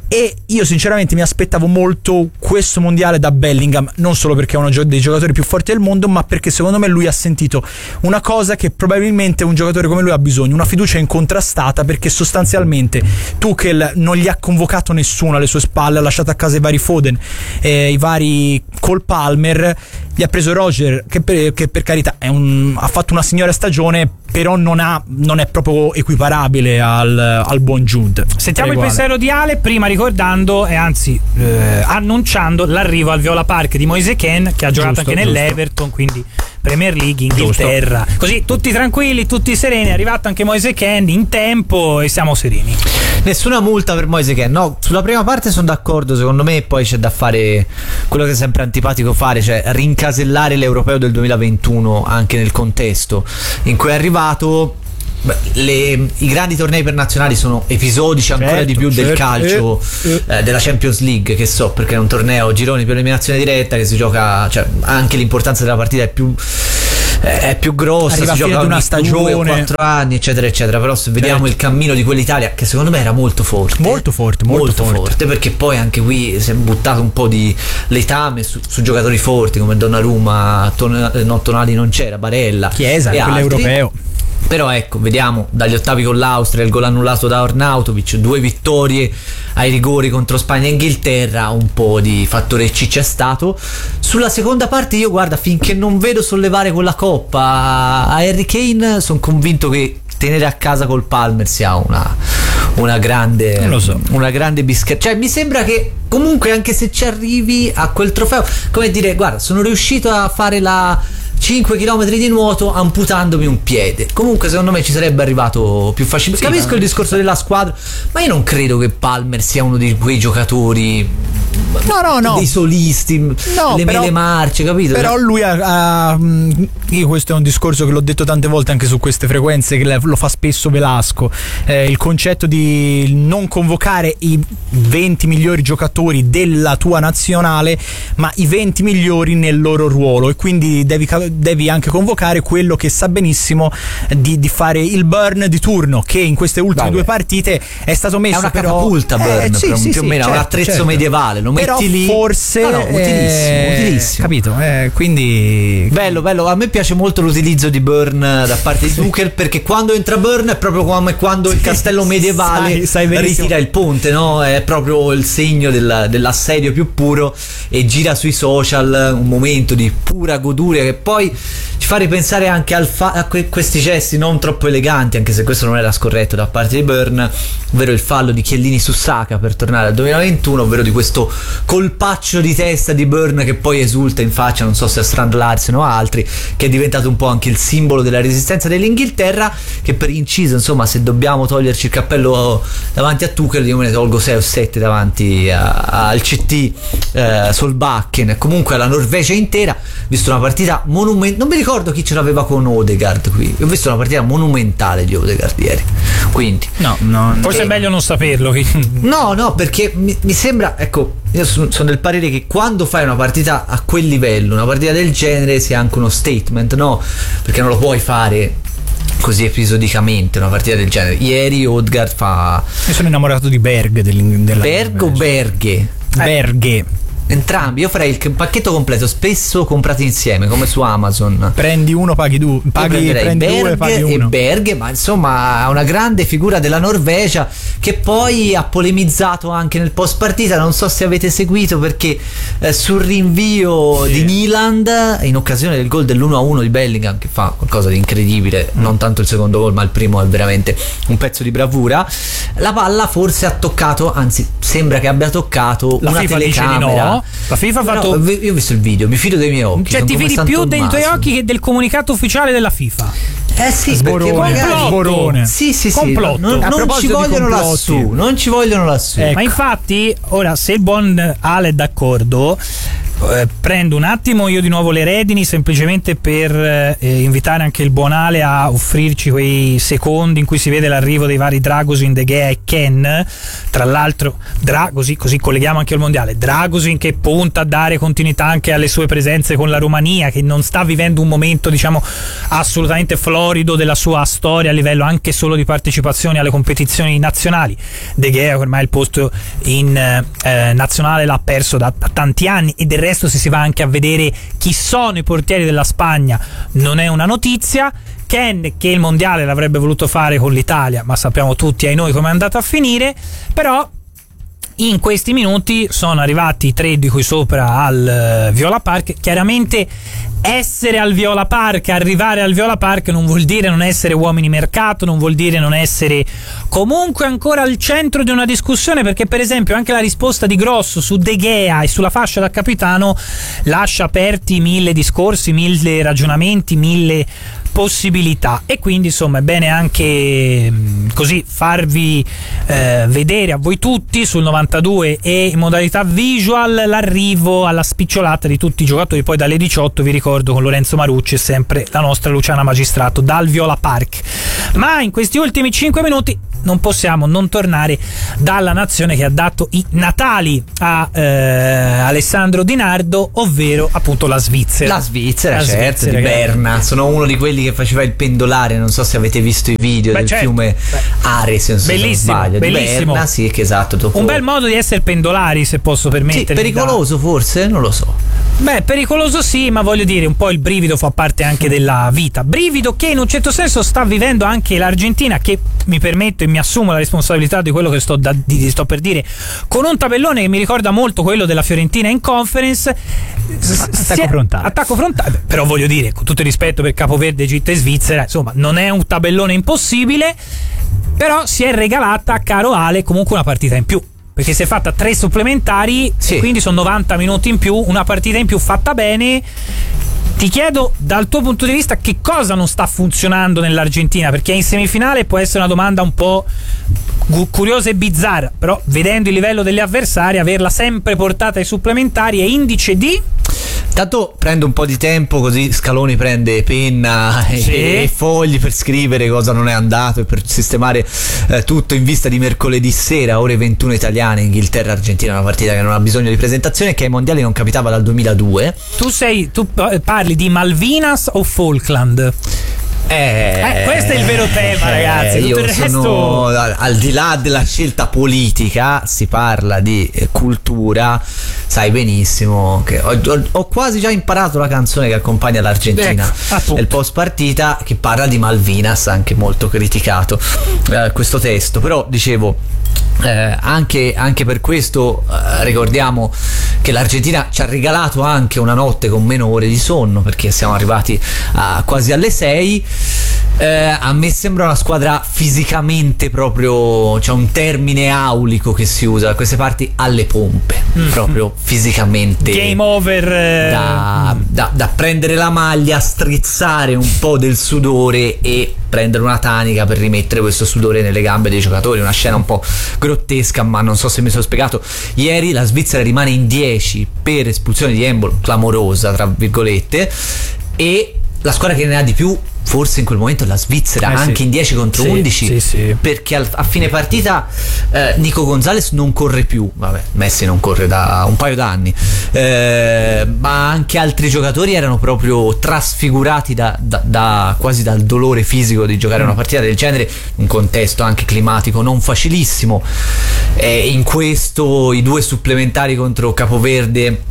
e io sinceramente mi aspettavo molto questo mondiale da Bellingham, non solo perché è uno dei giocatori più forti del mondo, ma perché secondo me lui ha sentito una cosa che probabilmente un giocatore come lui ha bisogno, una fiducia incontrastata, perché sostanzialmente Tuchel non gli ha convocato nessuno alle sue spalle, ha lasciato a casa i vari Foden, eh, i vari Cole Palmer, gli ha preso Roger che per, che per carità è un, ha fatto una signora stagione, però non, ha, non è proprio equiparabile al, al buon Jude. Sentiamo il pensiero di Ale, prima ricordando e anzi eh, annunciando l'arrivo al Viola Park di Moise Kean, che ha giocato giusto, anche nell'Everton, quindi Premier League, Inghilterra, giusto. Così tutti tranquilli, tutti sereni, è arrivato anche Moise Kean in tempo e siamo sereni. Nessuna multa per Moise Kean. No, sulla prima parte sono d'accordo, secondo me poi c'è da fare quello che è sempre antipatico fare, cioè rincasellare l'Europeo del duemilaventuno anche nel contesto in cui è arrivato. Beh, le, i grandi tornei per nazionali sono episodici ancora certo, di più certo, del calcio eh, eh. Eh, della Champions League, che so, perché è un torneo gironi per eliminazione diretta che si gioca, cioè anche l'importanza della partita è più è più grossa, arriva si gioca di una stagione, quattro anni eccetera eccetera, però se vediamo certo. il cammino di quell'Italia, che secondo me era molto forte molto forte molto, molto forte. forte perché poi anche qui si è buttato un po' di letame su, su giocatori forti come Donnarumma, ton, no, Tonali non c'era, Barella, Chiesa, quell'europeo. Però ecco, vediamo dagli ottavi con l'Austria, il gol annullato da Arnautovic, due vittorie ai rigori contro Spagna e Inghilterra, un po' di fattore C c'è stato. Sulla seconda parte io, guarda, finché non vedo sollevare quella coppa a Harry Kane, sono convinto che tenere a casa col Palmer sia una, una grande non lo so. una grande bischetta. Cioè mi sembra che comunque anche se ci arrivi a quel trofeo, come dire, guarda, sono riuscito a fare la cinque chilometri di nuoto amputandomi un piede. Comunque secondo me ci sarebbe arrivato più facilmente. Sì, capisco ma... il discorso della squadra, ma io non credo che Palmer sia uno di quei giocatori no no no dei solisti, no, le però, mele marce, capito? Però lui ha, ha io questo è un discorso che l'ho detto tante volte anche su queste frequenze, che lo fa spesso Velasco, eh, il concetto di non convocare i venti migliori giocatori della tua nazionale, ma i venti migliori nel loro ruolo, e quindi devi, devi anche convocare quello che sa benissimo di, di fare il Burn di turno, che in queste ultime Vabbè. due partite è stato messo, è una però catapulta Burn, eh, sì, però, sì, più o sì, meno certo, un attrezzo certo. medievale, lo però metti lì, forse no, no, utilissimo, eh, utilissimo. Capito? Eh, quindi bello, bello. A me piace molto l'utilizzo di Burn da parte di Tuchel, perché quando entra Burn è proprio come quando il castello medievale sai, sai ritira il ponte, no? È proprio il segno della, dell'assedio più puro, e gira sui social un momento di pura goduria che poi ci fa ripensare anche al fa- a que- questi gesti non troppo eleganti, anche se questo non era scorretto da parte di Burn, ovvero il fallo di Chiellini su Saka per tornare al duemilaventuno, ovvero di questo colpaccio di testa di Burn che poi esulta in faccia, non so se a Strand Larsen o altri, che è diventato un po' anche il simbolo della resistenza dell'Inghilterra, che per inciso, insomma, se dobbiamo toglierci il cappello davanti a Tuchel, io me ne tolgo sei o sette davanti a, al C T eh, Solbakken, comunque alla Norvegia intera. Visto una partita monumentale, non mi ricordo chi ce l'aveva con Odegaard qui, ho visto una partita monumentale di Odegaard ieri, quindi no, no forse eh, è meglio non saperlo. no no perché mi, mi sembra, ecco, io sono del parere che quando fai una partita a quel livello, una partita del genere, sia anche uno statement, no? Perché non lo puoi fare così episodicamente una partita del genere. Ieri Odegaard fa... Io sono innamorato di Berg, della Berg o Berghe? Berghe. Entrambi, io farei il pacchetto completo, spesso comprati insieme come su Amazon. Prendi uno, paghi due, paghi prendi Berg due, paghi uno. E Berg, ma insomma una grande figura della Norvegia, che poi ha polemizzato anche nel post partita, non so se avete seguito, perché eh, sul rinvio sì. di Nyland in occasione del gol dell'uno a uno di Bellingham, che fa qualcosa di incredibile, mm. non tanto il secondo gol ma il primo è veramente un pezzo di bravura, la palla forse ha toccato, anzi sembra che abbia toccato la una FIFA telecamera. Dice di no. La FIFA ha fatto. No, io ho visto il video, mi fido dei miei occhi. Cioè, ti fidi più dei tuoi occhi che del comunicato ufficiale della FIFA. Eh sì, Sborone, perché magari Sborone. Sì, sì, sì. Complotto. Non, non ci vogliono lassù, non ci vogliono lassù. Ecco. Ma infatti, ora, se il buon Ale è d'accordo, eh, prendo un attimo io di nuovo le redini semplicemente per eh, invitare anche il buon Ale a offrirci quei secondi in cui si vede l'arrivo dei vari Dragosin, De Gea e Ken. Tra l'altro Dragosin, così colleghiamo anche al mondiale, Dragosin che punta a dare continuità anche alle sue presenze con la Romania, che non sta vivendo un momento diciamo assolutamente florido della sua storia a livello anche solo di partecipazione alle competizioni nazionali. De Gea ormai il posto in eh, nazionale l'ha perso da, da tanti anni, e del resto se si va anche a vedere chi sono i portieri della Spagna non è una notizia. Ken, che il mondiale l'avrebbe voluto fare con l'Italia, ma sappiamo tutti ai noi come è andato a finire, però in questi minuti sono arrivati tre di cui sopra al uh, Viola Park. Chiaramente essere al Viola Park, arrivare al Viola Park non vuol dire non essere uomini mercato, non vuol dire non essere comunque ancora al centro di una discussione, perché per esempio anche la risposta di Grosso su De Gea e sulla fascia da capitano lascia aperti mille discorsi, mille ragionamenti, mille possibilità, e quindi insomma è bene anche mh, così farvi eh, vedere a voi tutti sul novantadue e in modalità visual l'arrivo alla spicciolata di tutti i giocatori. Poi dalle diciotto vi ricordo con Lorenzo Marucci e sempre la nostra Luciana Magistrato dal Viola Park. Ma in questi ultimi cinque minuti non possiamo non tornare dalla nazione che ha dato i natali a eh, Alessandro Di Nardo, ovvero appunto la Svizzera. La Svizzera, la certo, Svizzera, di Berna. Sono uno di quelli che faceva il pendolare, non so se avete visto i video Beh, del certo. fiume Beh. Ares, se non Bellissimo, sbaglio, bellissimo. di Berna, sì, che esatto. Dopo... Un bel modo di essere pendolari, se posso Sì, permettermi. pericoloso forse? Non lo so. Beh, pericoloso sì, ma voglio dire, un po' il brivido fa parte anche della vita. Brivido che in un certo senso sta vivendo anche l'Argentina, che mi permetto e mi assumo la responsabilità di quello che sto, da, di, sto per dire, con un tabellone che mi ricorda molto quello della Fiorentina in Conference. Attacco è, frontale. Attacco frontale. Beh, però voglio dire, con tutto il rispetto per Capoverde, Egitto e Svizzera, insomma, non è un tabellone impossibile, però si è regalata, caro Ale, comunque una partita in più. Perché si è fatta tre supplementari, sì. E quindi sono novanta minuti in più, una partita in più fatta bene. Ti chiedo dal tuo punto di vista che cosa non sta funzionando nell'Argentina, perché in semifinale può essere una domanda un po' curiosa e bizzarra, però vedendo il livello delle avversarie averla sempre portata ai supplementari è indice di... Tanto prendo un po' di tempo, così Scaloni prende penna e, sì. e fogli per scrivere cosa non è andato e per sistemare eh, tutto in vista di mercoledì sera, ore ventuno italiane, Inghilterra-Argentina, una partita che non ha bisogno di presentazione, che ai mondiali non capitava dal duemiladue. Tu sei, tu parli di Malvinas o Falkland? Eh, eh, questo è il vero tema, ragazzi. Io Tutto il resto... sono, al, al di là della scelta politica, si parla di eh, cultura. Sai benissimo che ho, ho, ho quasi già imparato la canzone che accompagna l'Argentina, ecco, il post partita, che parla di Malvinas, anche molto criticato eh, questo testo. Però dicevo, eh, anche, anche per questo eh, ricordiamo che l'Argentina ci ha regalato anche una notte con meno ore di sonno, perché siamo arrivati a, quasi alle sei. Eh, a me sembra una squadra fisicamente proprio, c'è un termine aulico che si usa da queste parti, alle pompe, mm. proprio fisicamente game over, eh. da, da, da prendere la maglia, strizzare un po' del sudore e prendere una tanica per rimettere questo sudore nelle gambe dei giocatori. Una scena un po' grottesca, ma non so se mi sono spiegato. Ieri la Svizzera rimane in dieci per espulsione di handball clamorosa, tra virgolette, e la squadra che ne ha di più forse in quel momento è la Svizzera, eh anche sì. in dieci contro sì, undici, sì, sì. Perché al, a fine partita eh, Nico Gonzalez non corre più, vabbè, Messi non corre da un paio d'anni, eh, ma anche altri giocatori erano proprio trasfigurati da, da, da quasi dal dolore fisico di giocare mm. una partita del genere, un contesto anche climatico non facilissimo, e in questo i due supplementari contro Capoverde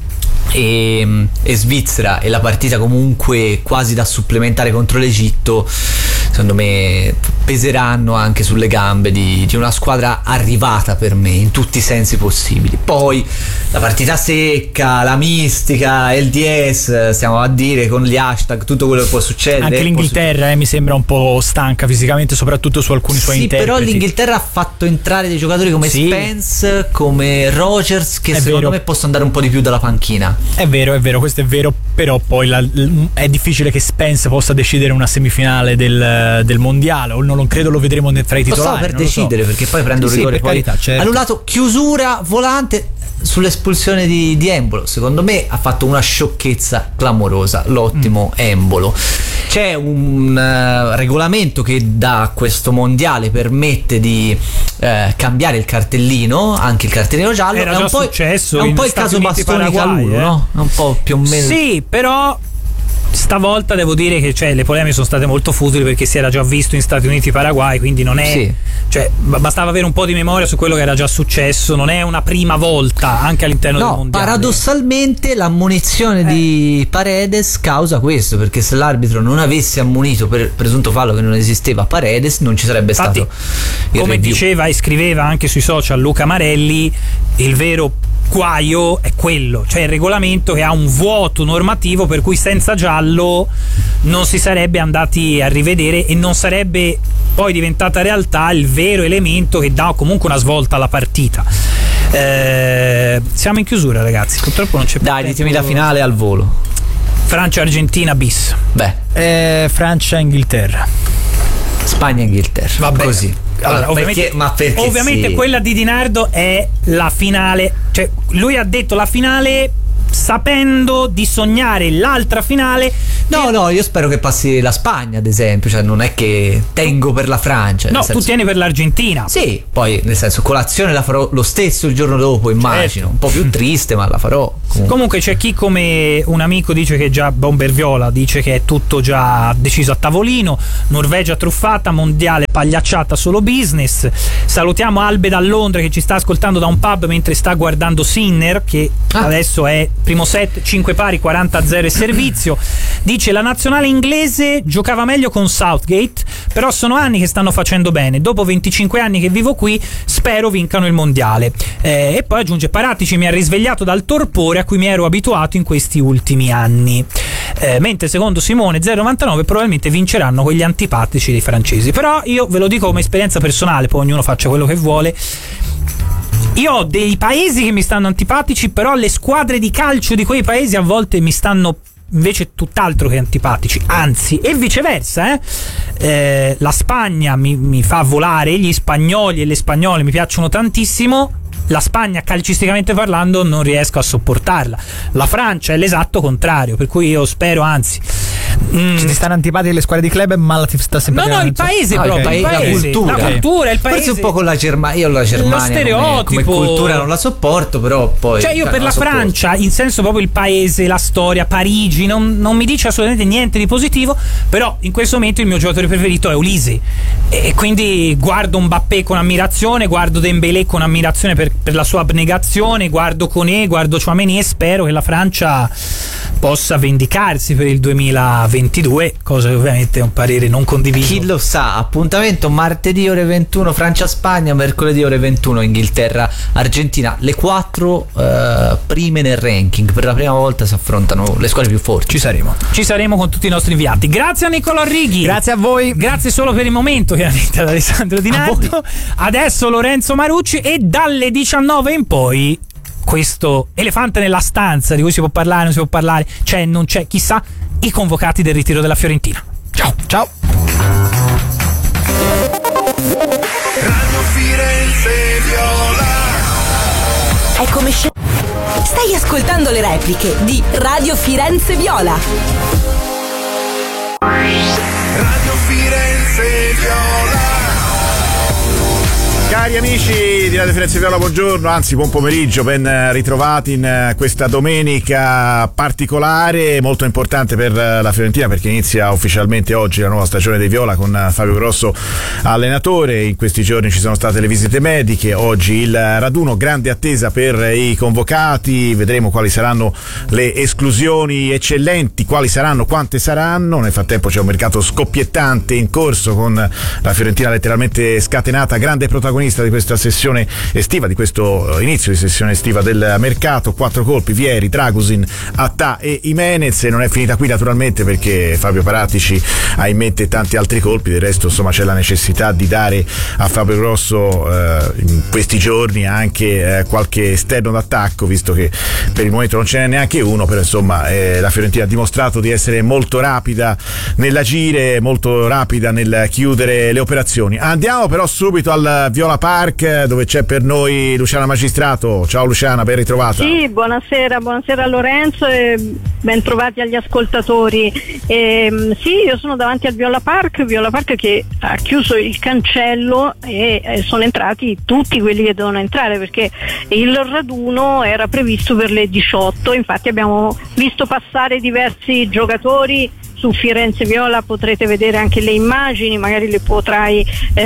E, e Svizzera e la partita comunque quasi da supplementare contro l'Egitto, secondo me peseranno anche sulle gambe di, di una squadra arrivata per me in tutti i sensi possibili. Poi la partita secca, la mistica, il D S, stiamo a dire con gli hashtag, tutto quello che può succedere. Anche l'Inghilterra eh, mi sembra un po' stanca fisicamente, soprattutto su alcuni suoi sì, interpreti. Però l'Inghilterra ha fatto entrare dei giocatori come sì. Spence, come Rogers, che è secondo vero. me possono andare un po' di più dalla panchina. È vero, è vero, questo è vero, però poi la, è difficile che Spence possa decidere una semifinale del, del mondiale, o il non lo credo lo vedremo fra i Lo titolari. stavo per non lo so. decidere, perché poi prendo un Sì, rigore per poi carità, certo. annullato. Chiusura volante sull'espulsione di, di Embolo. Secondo me ha fatto una sciocchezza clamorosa l'ottimo Mm. Embolo. C'è un uh, regolamento che da questo mondiale permette di uh, cambiare il cartellino, anche il cartellino giallo. Era è già un po', successo è un in po' il Stati caso Uniti, Bastoni Paraguay, Calulu, eh. no? È un po' più o meno. Sì, però stavolta devo dire che cioè, le polemiche sono state molto futili, perché si era già visto in Stati Uniti Paraguay, quindi non è Sì. cioè, bastava avere un po' di memoria su quello che era già successo, non è una prima volta anche all'interno del No, mondiale. paradossalmente l'ammonizione Eh. di Paredes causa questo, perché se l'arbitro non avesse ammonito per presunto fallo che non esisteva Paredes, non ci sarebbe Infatti, stato il come review. diceva e scriveva anche sui social Luca Marelli, il vero guaio è quello, cioè il regolamento che ha un vuoto normativo per cui senza giallo non si sarebbe andati a rivedere e non sarebbe poi diventata realtà il vero elemento che dà comunque una svolta alla partita. Eh, siamo in chiusura, ragazzi, purtroppo non c'è più Dai, tempo. ditemi la finale al volo. Francia-Argentina bis. Beh, Eh, Francia-Inghilterra. Spagna-Inghilterra. Vabbè. Così. Allora, Ma ovviamente, perché- ma perché ovviamente sì? quella di Di Nardo è la finale, cioè lui ha detto la finale sapendo di sognare l'altra finale. No, che- no, io spero che passi la Spagna, ad esempio, cioè non è che tengo per la Francia. no, nel senso- tu tieni per l'Argentina. Sì, poi nel senso colazione la farò lo stesso il giorno dopo, immagino. Certo. Un po' più triste, ma la farò. Comunque. Comunque c'è chi, come un amico dice che già Bomberviola dice che è tutto già deciso a tavolino. Norvegia truffata, mondiale pagliacciata, solo business. Salutiamo Albe da Londra che ci sta ascoltando da un pub mentre sta guardando Sinner, che Ah. adesso è primo set, cinque pari, quaranta a zero e servizio. Dice la nazionale inglese giocava meglio con Southgate, però sono anni che stanno facendo bene. Dopo venticinque anni che vivo qui, spero vincano il mondiale. Eh, e poi aggiunge Paratici mi ha risvegliato dal torpore a cui mi ero abituato in questi ultimi anni. Eh, mentre secondo Simone zero virgola novantanove probabilmente vinceranno quegli antipatici dei francesi. Però io ve lo dico come esperienza personale, poi ognuno faccia quello che vuole. Io ho dei paesi che mi stanno antipatici, però le squadre di calcio di quei paesi a volte mi stanno invece tutt'altro che antipatici, anzi, e viceversa. eh? Eh, la Spagna mi, mi fa volare, gli spagnoli e le spagnole mi piacciono tantissimo. La Spagna, calcisticamente parlando, non riesco a sopportarla. La Francia è l'esatto contrario, per cui io spero, anzi. mm, Ci ti stanno antipatiche le squadre di club, ma la ti sta sempre No, no, il paese Ah, il proprio, il paese, la paese, cultura. la cultura, il paese. Forse un po' con la Germania. Io la Germania come- stereotipo. come cultura non la sopporto, però poi. Cioè io per non la sopporto. Francia, in senso proprio il paese, la storia, Parigi, non, non mi dice assolutamente niente di positivo, però in questo momento il mio giocatore preferito è Olise e quindi guardo Mbappé con ammirazione, guardo Dembélé con ammirazione per, per la sua abnegazione, guardo Koné, guardo Tchouaméni e spero che la Francia possa vendicarsi per il duemilaventidue, cosa che ovviamente è un parere non condiviso. Chi lo sa, appuntamento martedì ore ventuno Francia-Spagna, mercoledì ore ventuno Inghilterra-Argentina, le quattro eh, prime nel ranking. Per la prima volta si affrontano le squadre più forti. Ci saremo. Ci saremo con tutti i nostri inviati. Grazie a Nicolò Righi. Grazie a voi. Grazie solo per il momento, chiaramente, ad Alessandro Di Nardo. Adesso Lorenzo Marucci e dalle diciannove in poi questo elefante nella stanza di cui si può parlare, non si può parlare, c'è, non c'è, chissà, i convocati del ritiro della Fiorentina. Ciao. Ciao. Radio Firenze Viola. È come sce- Stai ascoltando le repliche di Radio Firenze Viola. Radio Firenze Viola. Cari amici di Radio Firenze Viola, buongiorno, anzi buon pomeriggio, ben ritrovati in questa domenica particolare, molto importante per la Fiorentina perché inizia ufficialmente oggi la nuova stagione dei Viola con Fabio Grosso allenatore. In questi giorni ci sono state le visite mediche, oggi il raduno, grande attesa per i convocati, vedremo quali saranno le esclusioni eccellenti, quali saranno, quante saranno. Nel frattempo c'è un mercato scoppiettante in corso con la Fiorentina letteralmente scatenata, grande protagonista protagonista di questa sessione estiva, di questo inizio di sessione estiva del mercato. Quattro colpi: Vieri, Dragusin, Attà e Jimenez. E non è finita qui naturalmente, perché Fabio Paratici ha in mente tanti altri colpi. Del resto, insomma, c'è la necessità di dare a Fabio Grosso eh, in questi giorni anche eh, qualche esterno d'attacco, visto che per il momento non ce n'è neanche uno. Però insomma eh, la Fiorentina ha dimostrato di essere molto rapida nell'agire, molto rapida nel chiudere le operazioni. Andiamo però subito al Viola Park, dove c'è per noi Luciana Magistrato. Ciao Luciana, ben ritrovata. Sì, buonasera, buonasera Lorenzo e ben trovati agli ascoltatori. E, sì, io sono davanti al Viola Park, Viola Park che ha chiuso il cancello e eh, sono entrati tutti quelli che devono entrare, perché il raduno era previsto per le diciotto. Infatti abbiamo visto passare diversi giocatori su Firenze Viola, potrete vedere anche le immagini, magari le potrai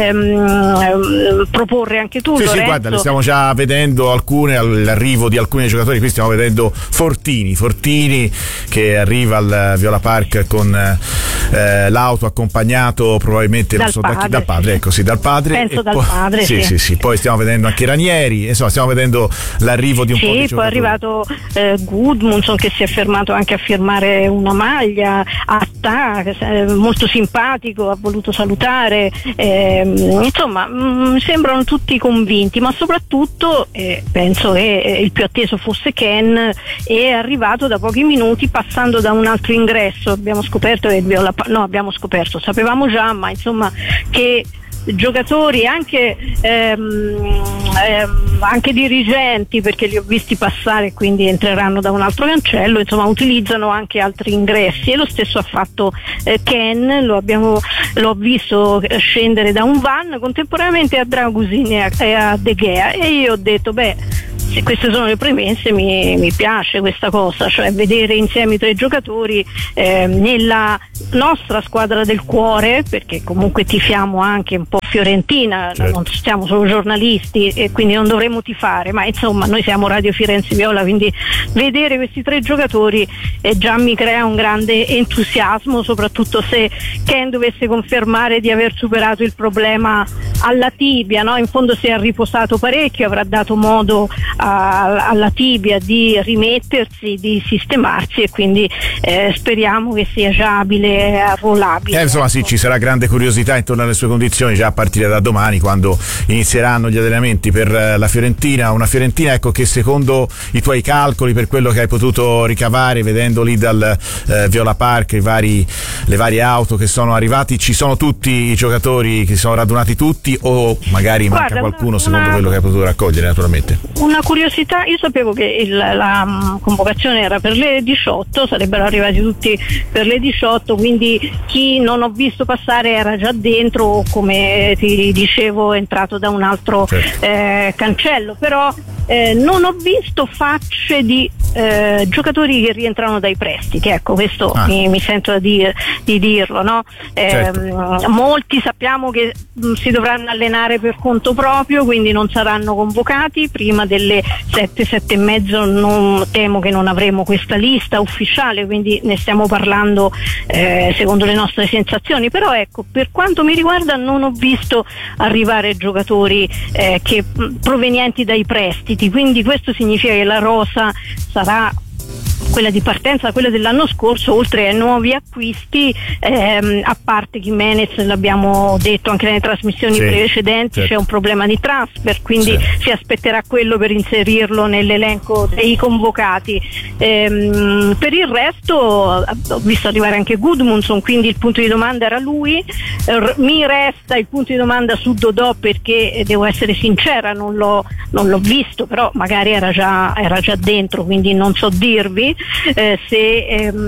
ehm, proporre anche tu. Sì, Lorenzo. sì, guarda, le stiamo già vedendo alcune, l'arrivo di alcuni giocatori. Qui stiamo vedendo Fortini, Fortini che arriva al Viola Park con eh, l'auto, accompagnato probabilmente dal non so, padre, da chi, dal padre, sì. ecco sì, dal padre. Penso e dal poi, padre, sì, sì. sì, sì. Poi stiamo vedendo anche Ranieri, insomma, stiamo vedendo l'arrivo di un sì, po' di poi giocatori. è arrivato eh, Gudmundsson, che si è fermato anche a firmare una maglia. Attà, che è molto simpatico, ha voluto salutare, eh, insomma mh, sembrano tutti convinti, ma soprattutto eh, penso che eh, il più atteso fosse Ken, è arrivato da pochi minuti passando da un altro ingresso. Abbiamo scoperto che Viola, no abbiamo scoperto, sapevamo già, ma insomma che giocatori, anche ehm, ehm, anche dirigenti, perché li ho visti passare, quindi entreranno da un altro cancello, insomma utilizzano anche altri ingressi, e lo stesso ha fatto eh, Ken, lo abbiamo l'ho visto scendere da un van contemporaneamente a Dragusin e a, e a De Gea, e io ho detto beh, se queste sono le premesse mi, mi piace questa cosa, cioè vedere insieme i tre giocatori eh, nella nostra squadra del cuore, perché comunque tifiamo anche un po' Fiorentina, certo. Non siamo solo giornalisti e quindi non dovremmo tifare, ma insomma noi siamo Radio Firenze Viola, quindi vedere questi tre giocatori eh, già mi crea un grande entusiasmo, soprattutto se Ken dovesse confermare di aver superato il problema alla tibia, no? In fondo si è riposato parecchio, avrà dato modo a, alla tibia di rimettersi, di sistemarsi, e quindi eh, speriamo che sia già abile e arruolabile. Eh, insomma sì, ci sarà grande curiosità intorno alle sue condizioni già a partire da domani, quando inizieranno gli allenamenti per la Fiorentina. Una Fiorentina, ecco, che secondo i tuoi calcoli, per quello che hai potuto ricavare vedendo lì dal eh, Viola Park i vari, le varie auto che sono arrivati, ci sono tutti i giocatori che si sono radunati tutti, o magari manca Guarda, qualcuno una, secondo quello che hai potuto raccogliere naturalmente? Una curiosità, io sapevo che il, la um, convocazione era per le diciotto, sarebbero arrivati tutti per le diciotto, quindi chi non ho visto passare era già dentro, o come ti dicevo è entrato da un altro certo. eh, cancello, però eh, non ho visto facce di eh, giocatori che rientrano dai prestiti, ecco, questo ah. mi, mi sento di, di dirlo, no? Eh, certo. Molti sappiamo che mh, si dovranno allenare per conto proprio, quindi non saranno convocati prima delle sette, sette e mezzo. Non, temo che non avremo questa lista ufficiale, quindi ne stiamo parlando eh, secondo le nostre sensazioni, però ecco, per quanto mi riguarda non ho visto arrivare giocatori eh, che provenienti dai prestiti, quindi questo significa che la rosa sarà quella di partenza, quella dell'anno scorso, oltre ai nuovi acquisti, ehm, a parte Jimenez, l'abbiamo detto anche nelle trasmissioni sì, precedenti, certo. C'è un problema di transfer, quindi sì. Si aspetterà quello per inserirlo nell'elenco dei convocati. Ehm, per il resto ho visto arrivare anche Gudmundsson, quindi il punto di domanda era lui. R- mi resta il punto di domanda su Dodò, perché devo essere sincera, non l'ho, non l'ho visto, però magari era già, era già dentro, quindi non so dirvi Eh, se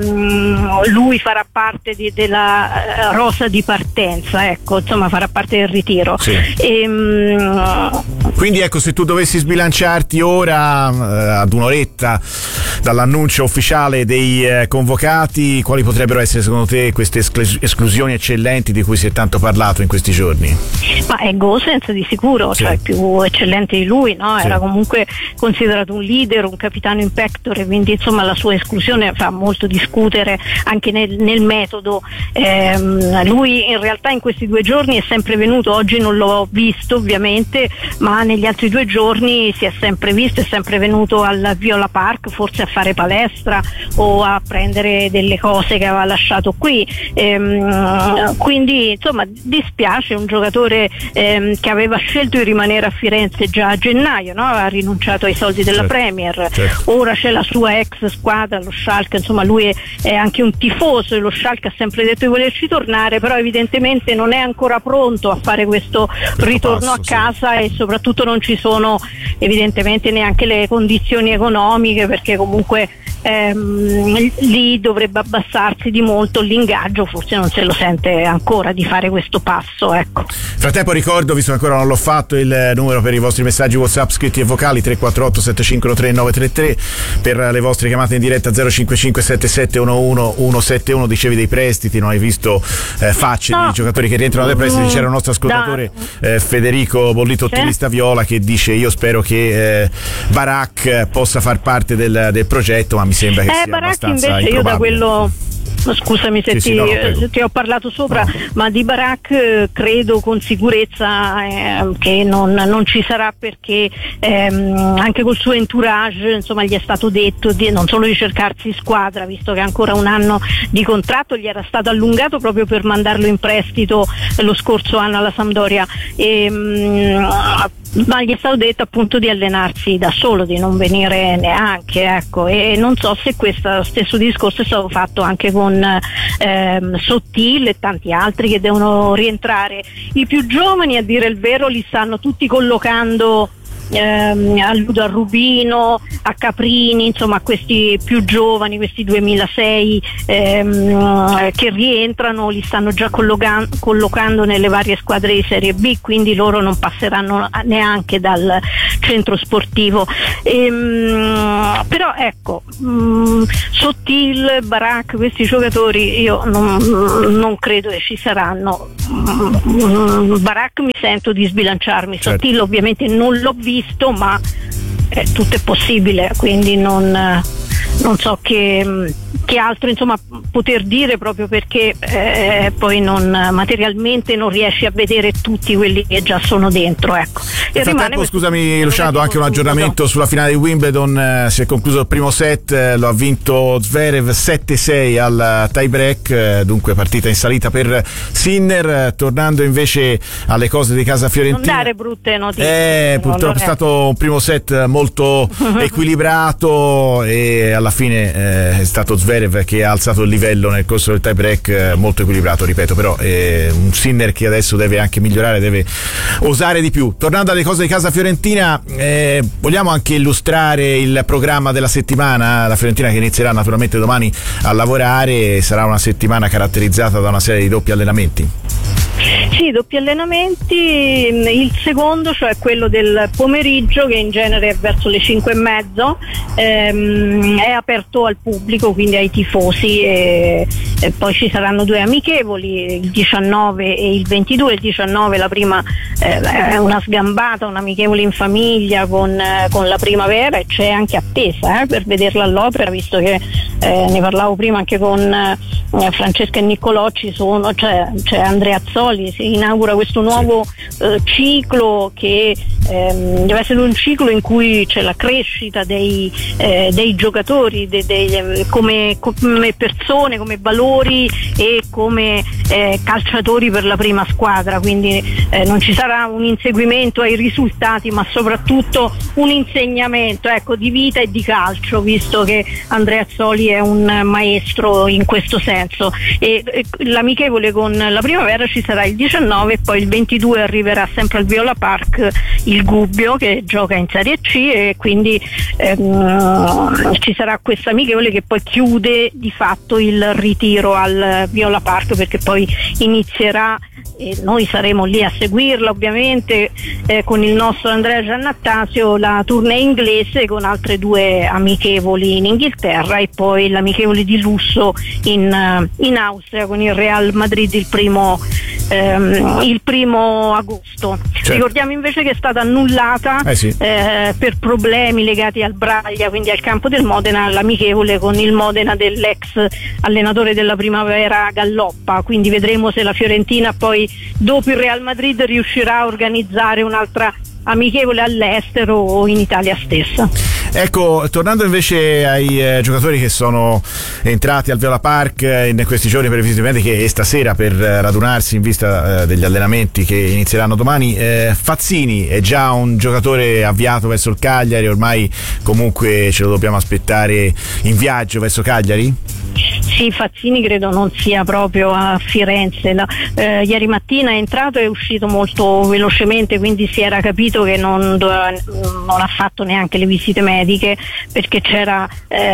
ehm, lui farà parte di, della eh, rosa di partenza, ecco, insomma farà parte del ritiro. Sì. E, um, quindi ecco, se tu dovessi sbilanciarti ora eh, ad un'oretta dall'annuncio ufficiale dei eh, convocati. Quali potrebbero essere secondo te queste esclus- esclusioni eccellenti di cui si è tanto parlato in questi giorni? Ma è Gosens di sicuro, Sì. cioè più eccellente di lui, no? Sì. Era comunque considerato un leader, un capitano in pectore, quindi insomma la sua esclusione fa molto discutere anche nel, nel metodo. Ehm, lui in realtà in questi due giorni è sempre venuto, oggi non l'ho visto ovviamente, ma negli altri due giorni si è sempre visto, è sempre venuto al Viola Park, forse a fare palestra o a prendere delle cose che aveva lasciato qui. Ehm, quindi insomma dispiace, un giocatore ehm, che aveva scelto di rimanere a Firenze già a gennaio, no? Aveva rinunciato ai soldi della Certo. Premier, Certo. ora c'è la sua ex squadra, lo Schalke, insomma lui è, è anche un tifoso e lo Schalke ha sempre detto di volerci tornare, però evidentemente non è ancora pronto a fare questo, Questo ritorno passo, a casa, sì. E soprattutto non ci sono evidentemente neanche le condizioni economiche, perché comunque ehm, lì dovrebbe abbassarsi di molto l'ingaggio, forse non se lo sente ancora di fare questo passo, ecco. Frattempo ricordo, visto che ancora non l'ho fatto, il numero per i vostri messaggi WhatsApp scritti e vocali tre quattro otto sette cinque uno tre nove tre tre, per le vostre chiamate in diretta zero cinque cinque sette sette uno uno uno sette uno. Dicevi dei prestiti, non hai visto eh, facce No. dei giocatori che rientrano dai prestiti. C'era un nostro ascoltatore eh, Federico Bollito, Sì. ottimista viola, che dice: io spero che eh, Barak possa far parte del, del progetto, ma mi sembra che Eh, sia Barak abbastanza invece io da improbabile. quello, scusami se Sì, ti, sì, no, no, prego. ti ho parlato sopra, No. ma di Barak eh, credo con sicurezza eh, che non, non ci sarà, perché ehm, anche col suo entourage insomma gli è stato detto di, non solo di cercarsi squadra, visto che ha ancora un anno di contratto, gli era stato allungato proprio per mandarlo in prestito eh, lo scorso anno alla Sampdoria, e, mm, ma gli è stato detto appunto di allenarsi da solo, di non venire neanche, ecco, e non so se questo stesso discorso è stato fatto anche con ehm, Sottil e tanti altri che devono rientrare. I più giovani, a dire il vero, li stanno tutti collocando ehm, a Ludo, a Rubino, a Caprini, insomma a questi più giovani, questi duemilasei ehm, che rientrano, li stanno già collocan- collocando nelle varie squadre di Serie B, quindi loro non passeranno neanche dal centro sportivo. Ehm, però ecco, mh, Sottil, Barak, questi giocatori io non, non credo che ci saranno. Mm, Barak mi sento di sbilanciarmi, Certo. Sottil ovviamente non l'ho visto, ma eh, tutto è possibile, quindi non, eh, non so che, che altro insomma poter dire, proprio perché eh, poi non, materialmente non riesci a vedere tutti quelli che già sono dentro, ecco. Nel frattempo, scusami Luciano, anche un aggiornamento sulla finale di Wimbledon. Eh, si è concluso il primo set, eh, lo ha vinto Zverev sette sei al tie break, eh, dunque partita in salita per Sinner. Eh, tornando invece alle cose di casa non fiorentina, dare brutte notizie. Eh, purtroppo è stato un primo set molto equilibrato e alla fine eh, è stato Zverev che ha alzato il livello nel corso del tie break, eh, molto equilibrato, ripeto, però eh, un Sinner che adesso deve anche migliorare, deve osare di più. Tornando alle cose di casa fiorentina, eh, vogliamo anche illustrare il programma della settimana. La Fiorentina che inizierà naturalmente domani a lavorare, sarà una settimana caratterizzata da una serie di doppi allenamenti. Sì, doppi allenamenti, il secondo, cioè quello del pomeriggio, che in genere è verso le cinque e mezzo, ehm, è aperto al pubblico, quindi ai tifosi, e, e poi ci saranno due amichevoli, il diciannove e il ventidue. Il diciannove la prima eh, è una sgambata, un amichevole in famiglia con, eh, con la Primavera, e c'è anche attesa eh, per vederla all'Opera, visto che eh, ne parlavo prima anche con eh, Francesca e Niccolò, ci sono, c'è, c'è Andrea Azzoli, si inaugura questo nuovo eh, ciclo che ehm, deve essere un ciclo in cui c'è la crescita dei, eh, dei giocatori, de, de, come, come persone, come valori e come eh, calciatori per la prima squadra, quindi eh, non ci sarà un inseguimento ai risultati, ma soprattutto un insegnamento, ecco, di vita e di calcio, visto che Andrea Azzoli è un maestro in questo senso. E, e l'amichevole con la Primavera ci sarà il diciannove e poi il ventidue arriverà sempre al Viola Park il Gubbio che gioca in Serie C, e quindi ehm, ci sarà questa amichevole che poi chiude di fatto il ritiro al Viola Park, perché poi inizierà e noi saremo lì a seguirla ovviamente eh, con il nostro Andrea Giannattasio, la tournée inglese con altre due amichevoli in Inghilterra e poi l'amichevole di lusso in, in Austria con il Real Madrid il primo, ehm, il primo agosto. Certo. Ricordiamo invece che è stata annullata eh sì. eh, per problemi legati al Braglia, quindi al campo del Modena, l'amichevole con il Modena dell'ex allenatore della Primavera Galloppa, quindi vedremo se la Fiorentina poi dopo il Real Madrid riuscirà a organizzare un'altra amichevole all'estero o in Italia stessa. Ecco, tornando invece ai eh, giocatori che sono entrati al Viola Park eh, in questi giorni per i visite mediche e stasera per eh, radunarsi in vista eh, degli allenamenti che inizieranno domani, eh, Fazzini è già un giocatore avviato verso il Cagliari, ormai comunque ce lo dobbiamo aspettare in viaggio verso Cagliari? Sì, Fazzini credo non sia proprio a Firenze. La, eh, ieri mattina è entrato e è uscito molto velocemente, quindi si era capito che non, doveva, non ha fatto neanche le visite mediche perché c'era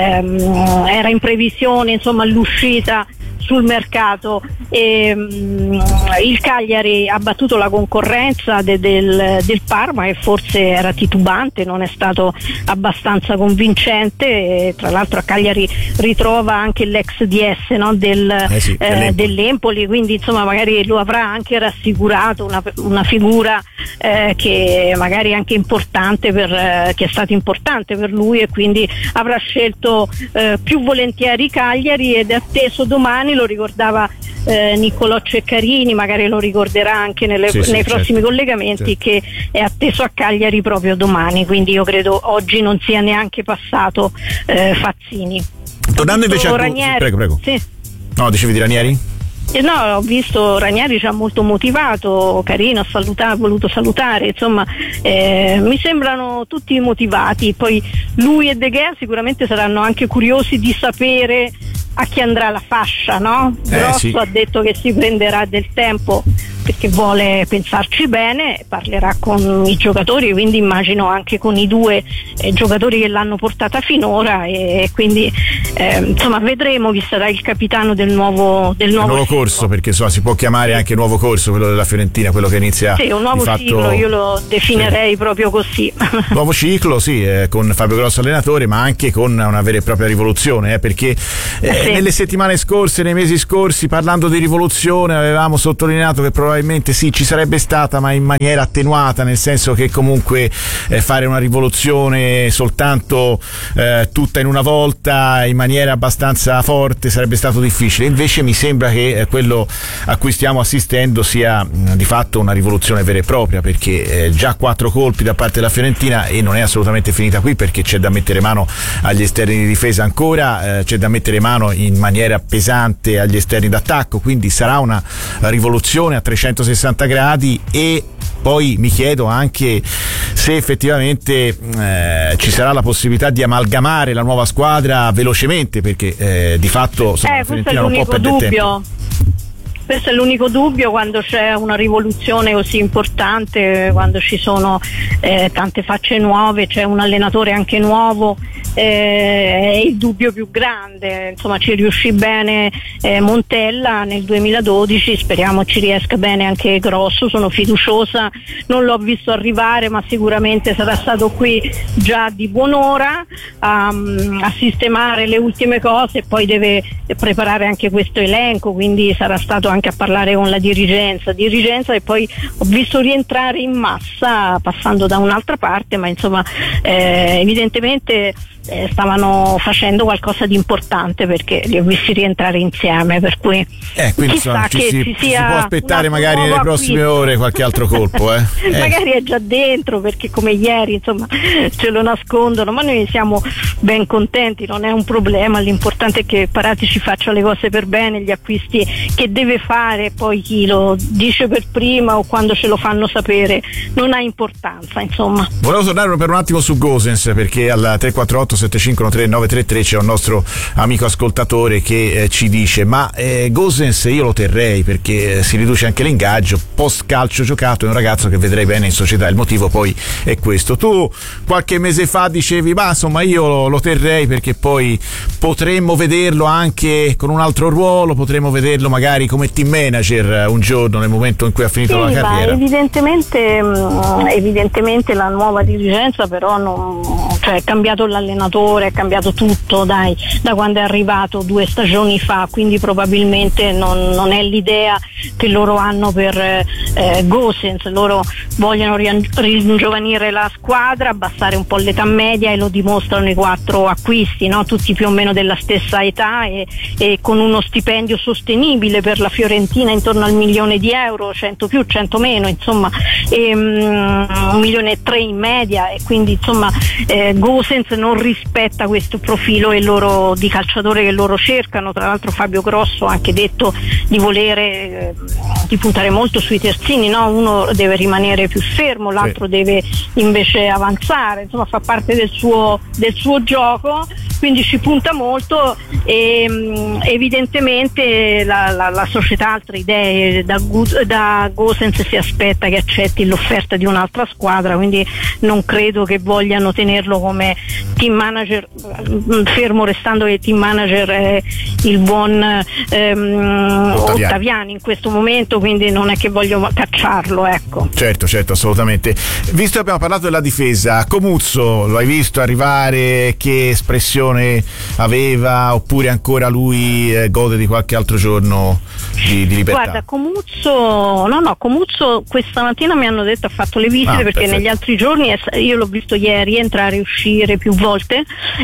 ehm, era in previsione insomma l'uscita sul mercato. E, um, il Cagliari ha battuto la concorrenza de, del, del Parma, che forse era titubante, non è stato abbastanza convincente, e tra l'altro a Cagliari ritrova anche l'ex D S, no, del, eh sì, eh, dell'Empoli, quindi insomma magari lo avrà anche rassicurato, una, una figura eh, che magari anche importante per, eh, che è stata importante per lui, e quindi avrà scelto eh, più volentieri Cagliari ed è atteso domani. Lo ricordava eh, Niccolò Ceccarini, magari lo ricorderà anche nelle, sì, nei sì, prossimi certo, collegamenti, certo. che è atteso a Cagliari proprio domani, quindi io credo oggi non sia neanche passato eh, Fazzini. Tornando invece a Ranieri, prego, prego. Sì. No, dicevi di Ranieri? Eh no, ho visto Ranieri già molto motivato, carino, ha saluta, voluto salutare, insomma eh, mi sembrano tutti motivati. Poi lui e De Gea sicuramente saranno anche curiosi di sapere a chi andrà la fascia, no? Eh, Grosso sì. ha detto che si prenderà del tempo perché vuole pensarci bene, parlerà con i giocatori, quindi immagino anche con i due eh, giocatori che l'hanno portata finora, e quindi eh, insomma vedremo chi sarà il capitano del nuovo del nuovo, nuovo corso, perché insomma si può chiamare anche nuovo corso quello della Fiorentina, quello che inizia sì, un nuovo di fatto, ciclo, io lo definirei sì. proprio così. Nuovo ciclo, sì, eh, con Fabio Grosso allenatore, ma anche con una vera e propria rivoluzione, eh, perché eh, sì. nelle settimane scorse, nei mesi scorsi, parlando di rivoluzione, avevamo sottolineato che probabilmente sì, ci sarebbe stata, ma in maniera attenuata, nel senso che comunque eh, fare una rivoluzione soltanto eh, tutta in una volta, in maniera abbastanza forte, sarebbe stato difficile. Invece mi sembra che eh, quello a cui stiamo assistendo sia mh, di fatto una rivoluzione vera e propria, perché eh, già quattro colpi da parte della Fiorentina, e non è assolutamente finita qui, perché c'è da mettere mano agli esterni di difesa ancora, eh, c'è da mettere mano in maniera pesante agli esterni d'attacco, quindi sarà una rivoluzione a trecentosessanta gradi. E poi mi chiedo anche se effettivamente eh, ci sarà la possibilità di amalgamare la nuova squadra velocemente, perché eh, di fatto insomma, eh, la questo è Fiorentina non può l'unico perdere dubbio. tempo. Questo è l'unico dubbio quando c'è una rivoluzione così importante, quando ci sono eh, tante facce nuove, c'è un allenatore anche nuovo, eh, è il dubbio più grande. Insomma, ci riuscì bene eh, Montella nel duemiladodici, speriamo ci riesca bene anche Grosso, sono fiduciosa, non l'ho visto arrivare, ma sicuramente sarà stato qui già di buon'ora a, a sistemare le ultime cose, e poi deve preparare anche questo elenco, quindi sarà stato anche a parlare con la dirigenza dirigenza e poi ho visto rientrare in massa passando da un'altra parte, ma insomma eh, evidentemente eh, stavano facendo qualcosa di importante, perché li ho visti rientrare insieme, per cui eh, quindi chissà insomma, ci, che si, ci si sia può aspettare magari nelle prossime acquisto. ore qualche altro colpo eh. eh. Magari è già dentro, perché come ieri insomma ce lo nascondono, ma noi siamo ben contenti, non è un problema, l'importante è che Paratici faccia le cose per bene, gli acquisti che deve fare, poi chi lo dice per prima o quando ce lo fanno sapere non ha importanza, insomma. Volevo tornare per un attimo su Gosens, perché al tre quattro otto sette cinque uno tre nove tre tre. C'è un nostro amico ascoltatore che eh, ci dice: ma eh, Gosens io lo terrei perché eh, si riduce anche l'ingaggio, post calcio giocato, è un ragazzo che vedrei bene in società. Il motivo poi è questo. Tu qualche mese fa dicevi: ma insomma io lo, lo terrei perché poi potremmo vederlo anche con un altro ruolo, potremmo vederlo magari come team manager un giorno nel momento in cui ha finito sì, la carriera. Evidentemente, evidentemente la nuova dirigenza però non, cioè è cambiato l'allenatore, è cambiato tutto dai, da quando è arrivato due stagioni fa, quindi probabilmente non, non è l'idea che loro hanno per eh, Gosens. Loro vogliono ringiovanire la squadra, abbassare un po' l'età media, e lo dimostrano i quattro acquisti, no? Tutti più o meno della stessa età e, e con uno stipendio sostenibile per la Fiorentina intorno al milione di euro, cento più, cento meno, insomma, e, um, un milione e tre in media, e quindi insomma eh, Gosens non rispetta questo profilo e loro, di calciatore che loro cercano. Tra l'altro Fabio Grosso ha anche detto di volere eh, di puntare molto sui terzini, no? Uno deve rimanere più fermo, l'altro sì. deve invece avanzare, insomma fa parte del suo, del suo gioco, quindi ci punta molto e um, evidentemente la, la, la società ha altre idee. Da, da Gosens si aspetta che accetti l'offerta di un'altra squadra, quindi non credo che vogliano tenerlo come team manager, fermo restando che team manager è il buon ehm, Ottaviani. Ottaviani in questo momento, quindi non è che voglio cacciarlo, ecco. Certo, certo, assolutamente. Visto che abbiamo parlato della difesa, Comuzzo lo hai visto arrivare, che espressione aveva, oppure ancora lui eh, gode di qualche altro giorno di, di libertà? Guarda, Comuzzo, no no, Comuzzo questa mattina mi hanno detto ha fatto le visite, ah, perché perfetto. Negli altri giorni io l'ho visto ieri entrare e uscire più volte,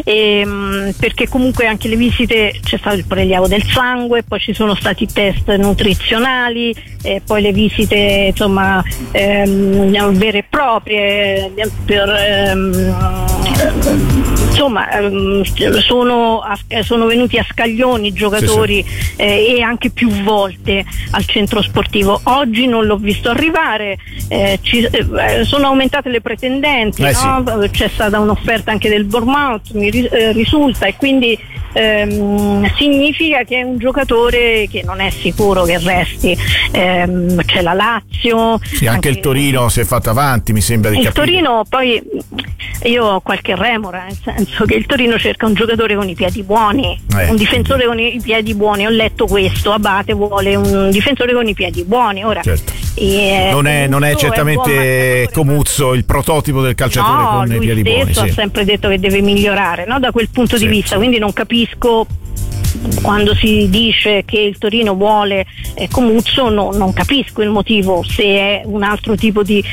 e, perché comunque anche le visite c'è stato il prelievo del sangue, poi ci sono stati test nutrizionali, e poi le visite insomma ehm, vere e proprie per ehm, insomma ehm, sono, a, sono venuti a scaglioni i giocatori, sì, sì. Eh, e anche più volte al centro sportivo. Oggi non l'ho visto arrivare, eh, ci, eh, sono aumentate le pretendenti, eh, no? Sì. C'è stata un'offerta anche del Bournemouth, mi eh, risulta, e quindi ehm, significa che è un giocatore che non è sicuro che resti. Ehm, c'è la Lazio, sì, anche, anche il Torino si è fatto avanti, mi sembra di il capire. Il Torino poi io ho qualche remora, nel senso che il Torino cerca un giocatore con i piedi buoni, eh, un difensore con i piedi buoni. Ho letto questo, Abate vuole un difensore con i piedi buoni. Ora certo. eh, non, è, non è certamente è Comuzzo il prototipo del calciatore no, con i piedi buoni. Lui stesso sì. ha sempre detto che deve migliorare, no? Da quel punto sì, di vista, sì. Quindi non capisco quando si dice che il Torino vuole eh, Comuzzo, no, non capisco il motivo, se è un altro tipo di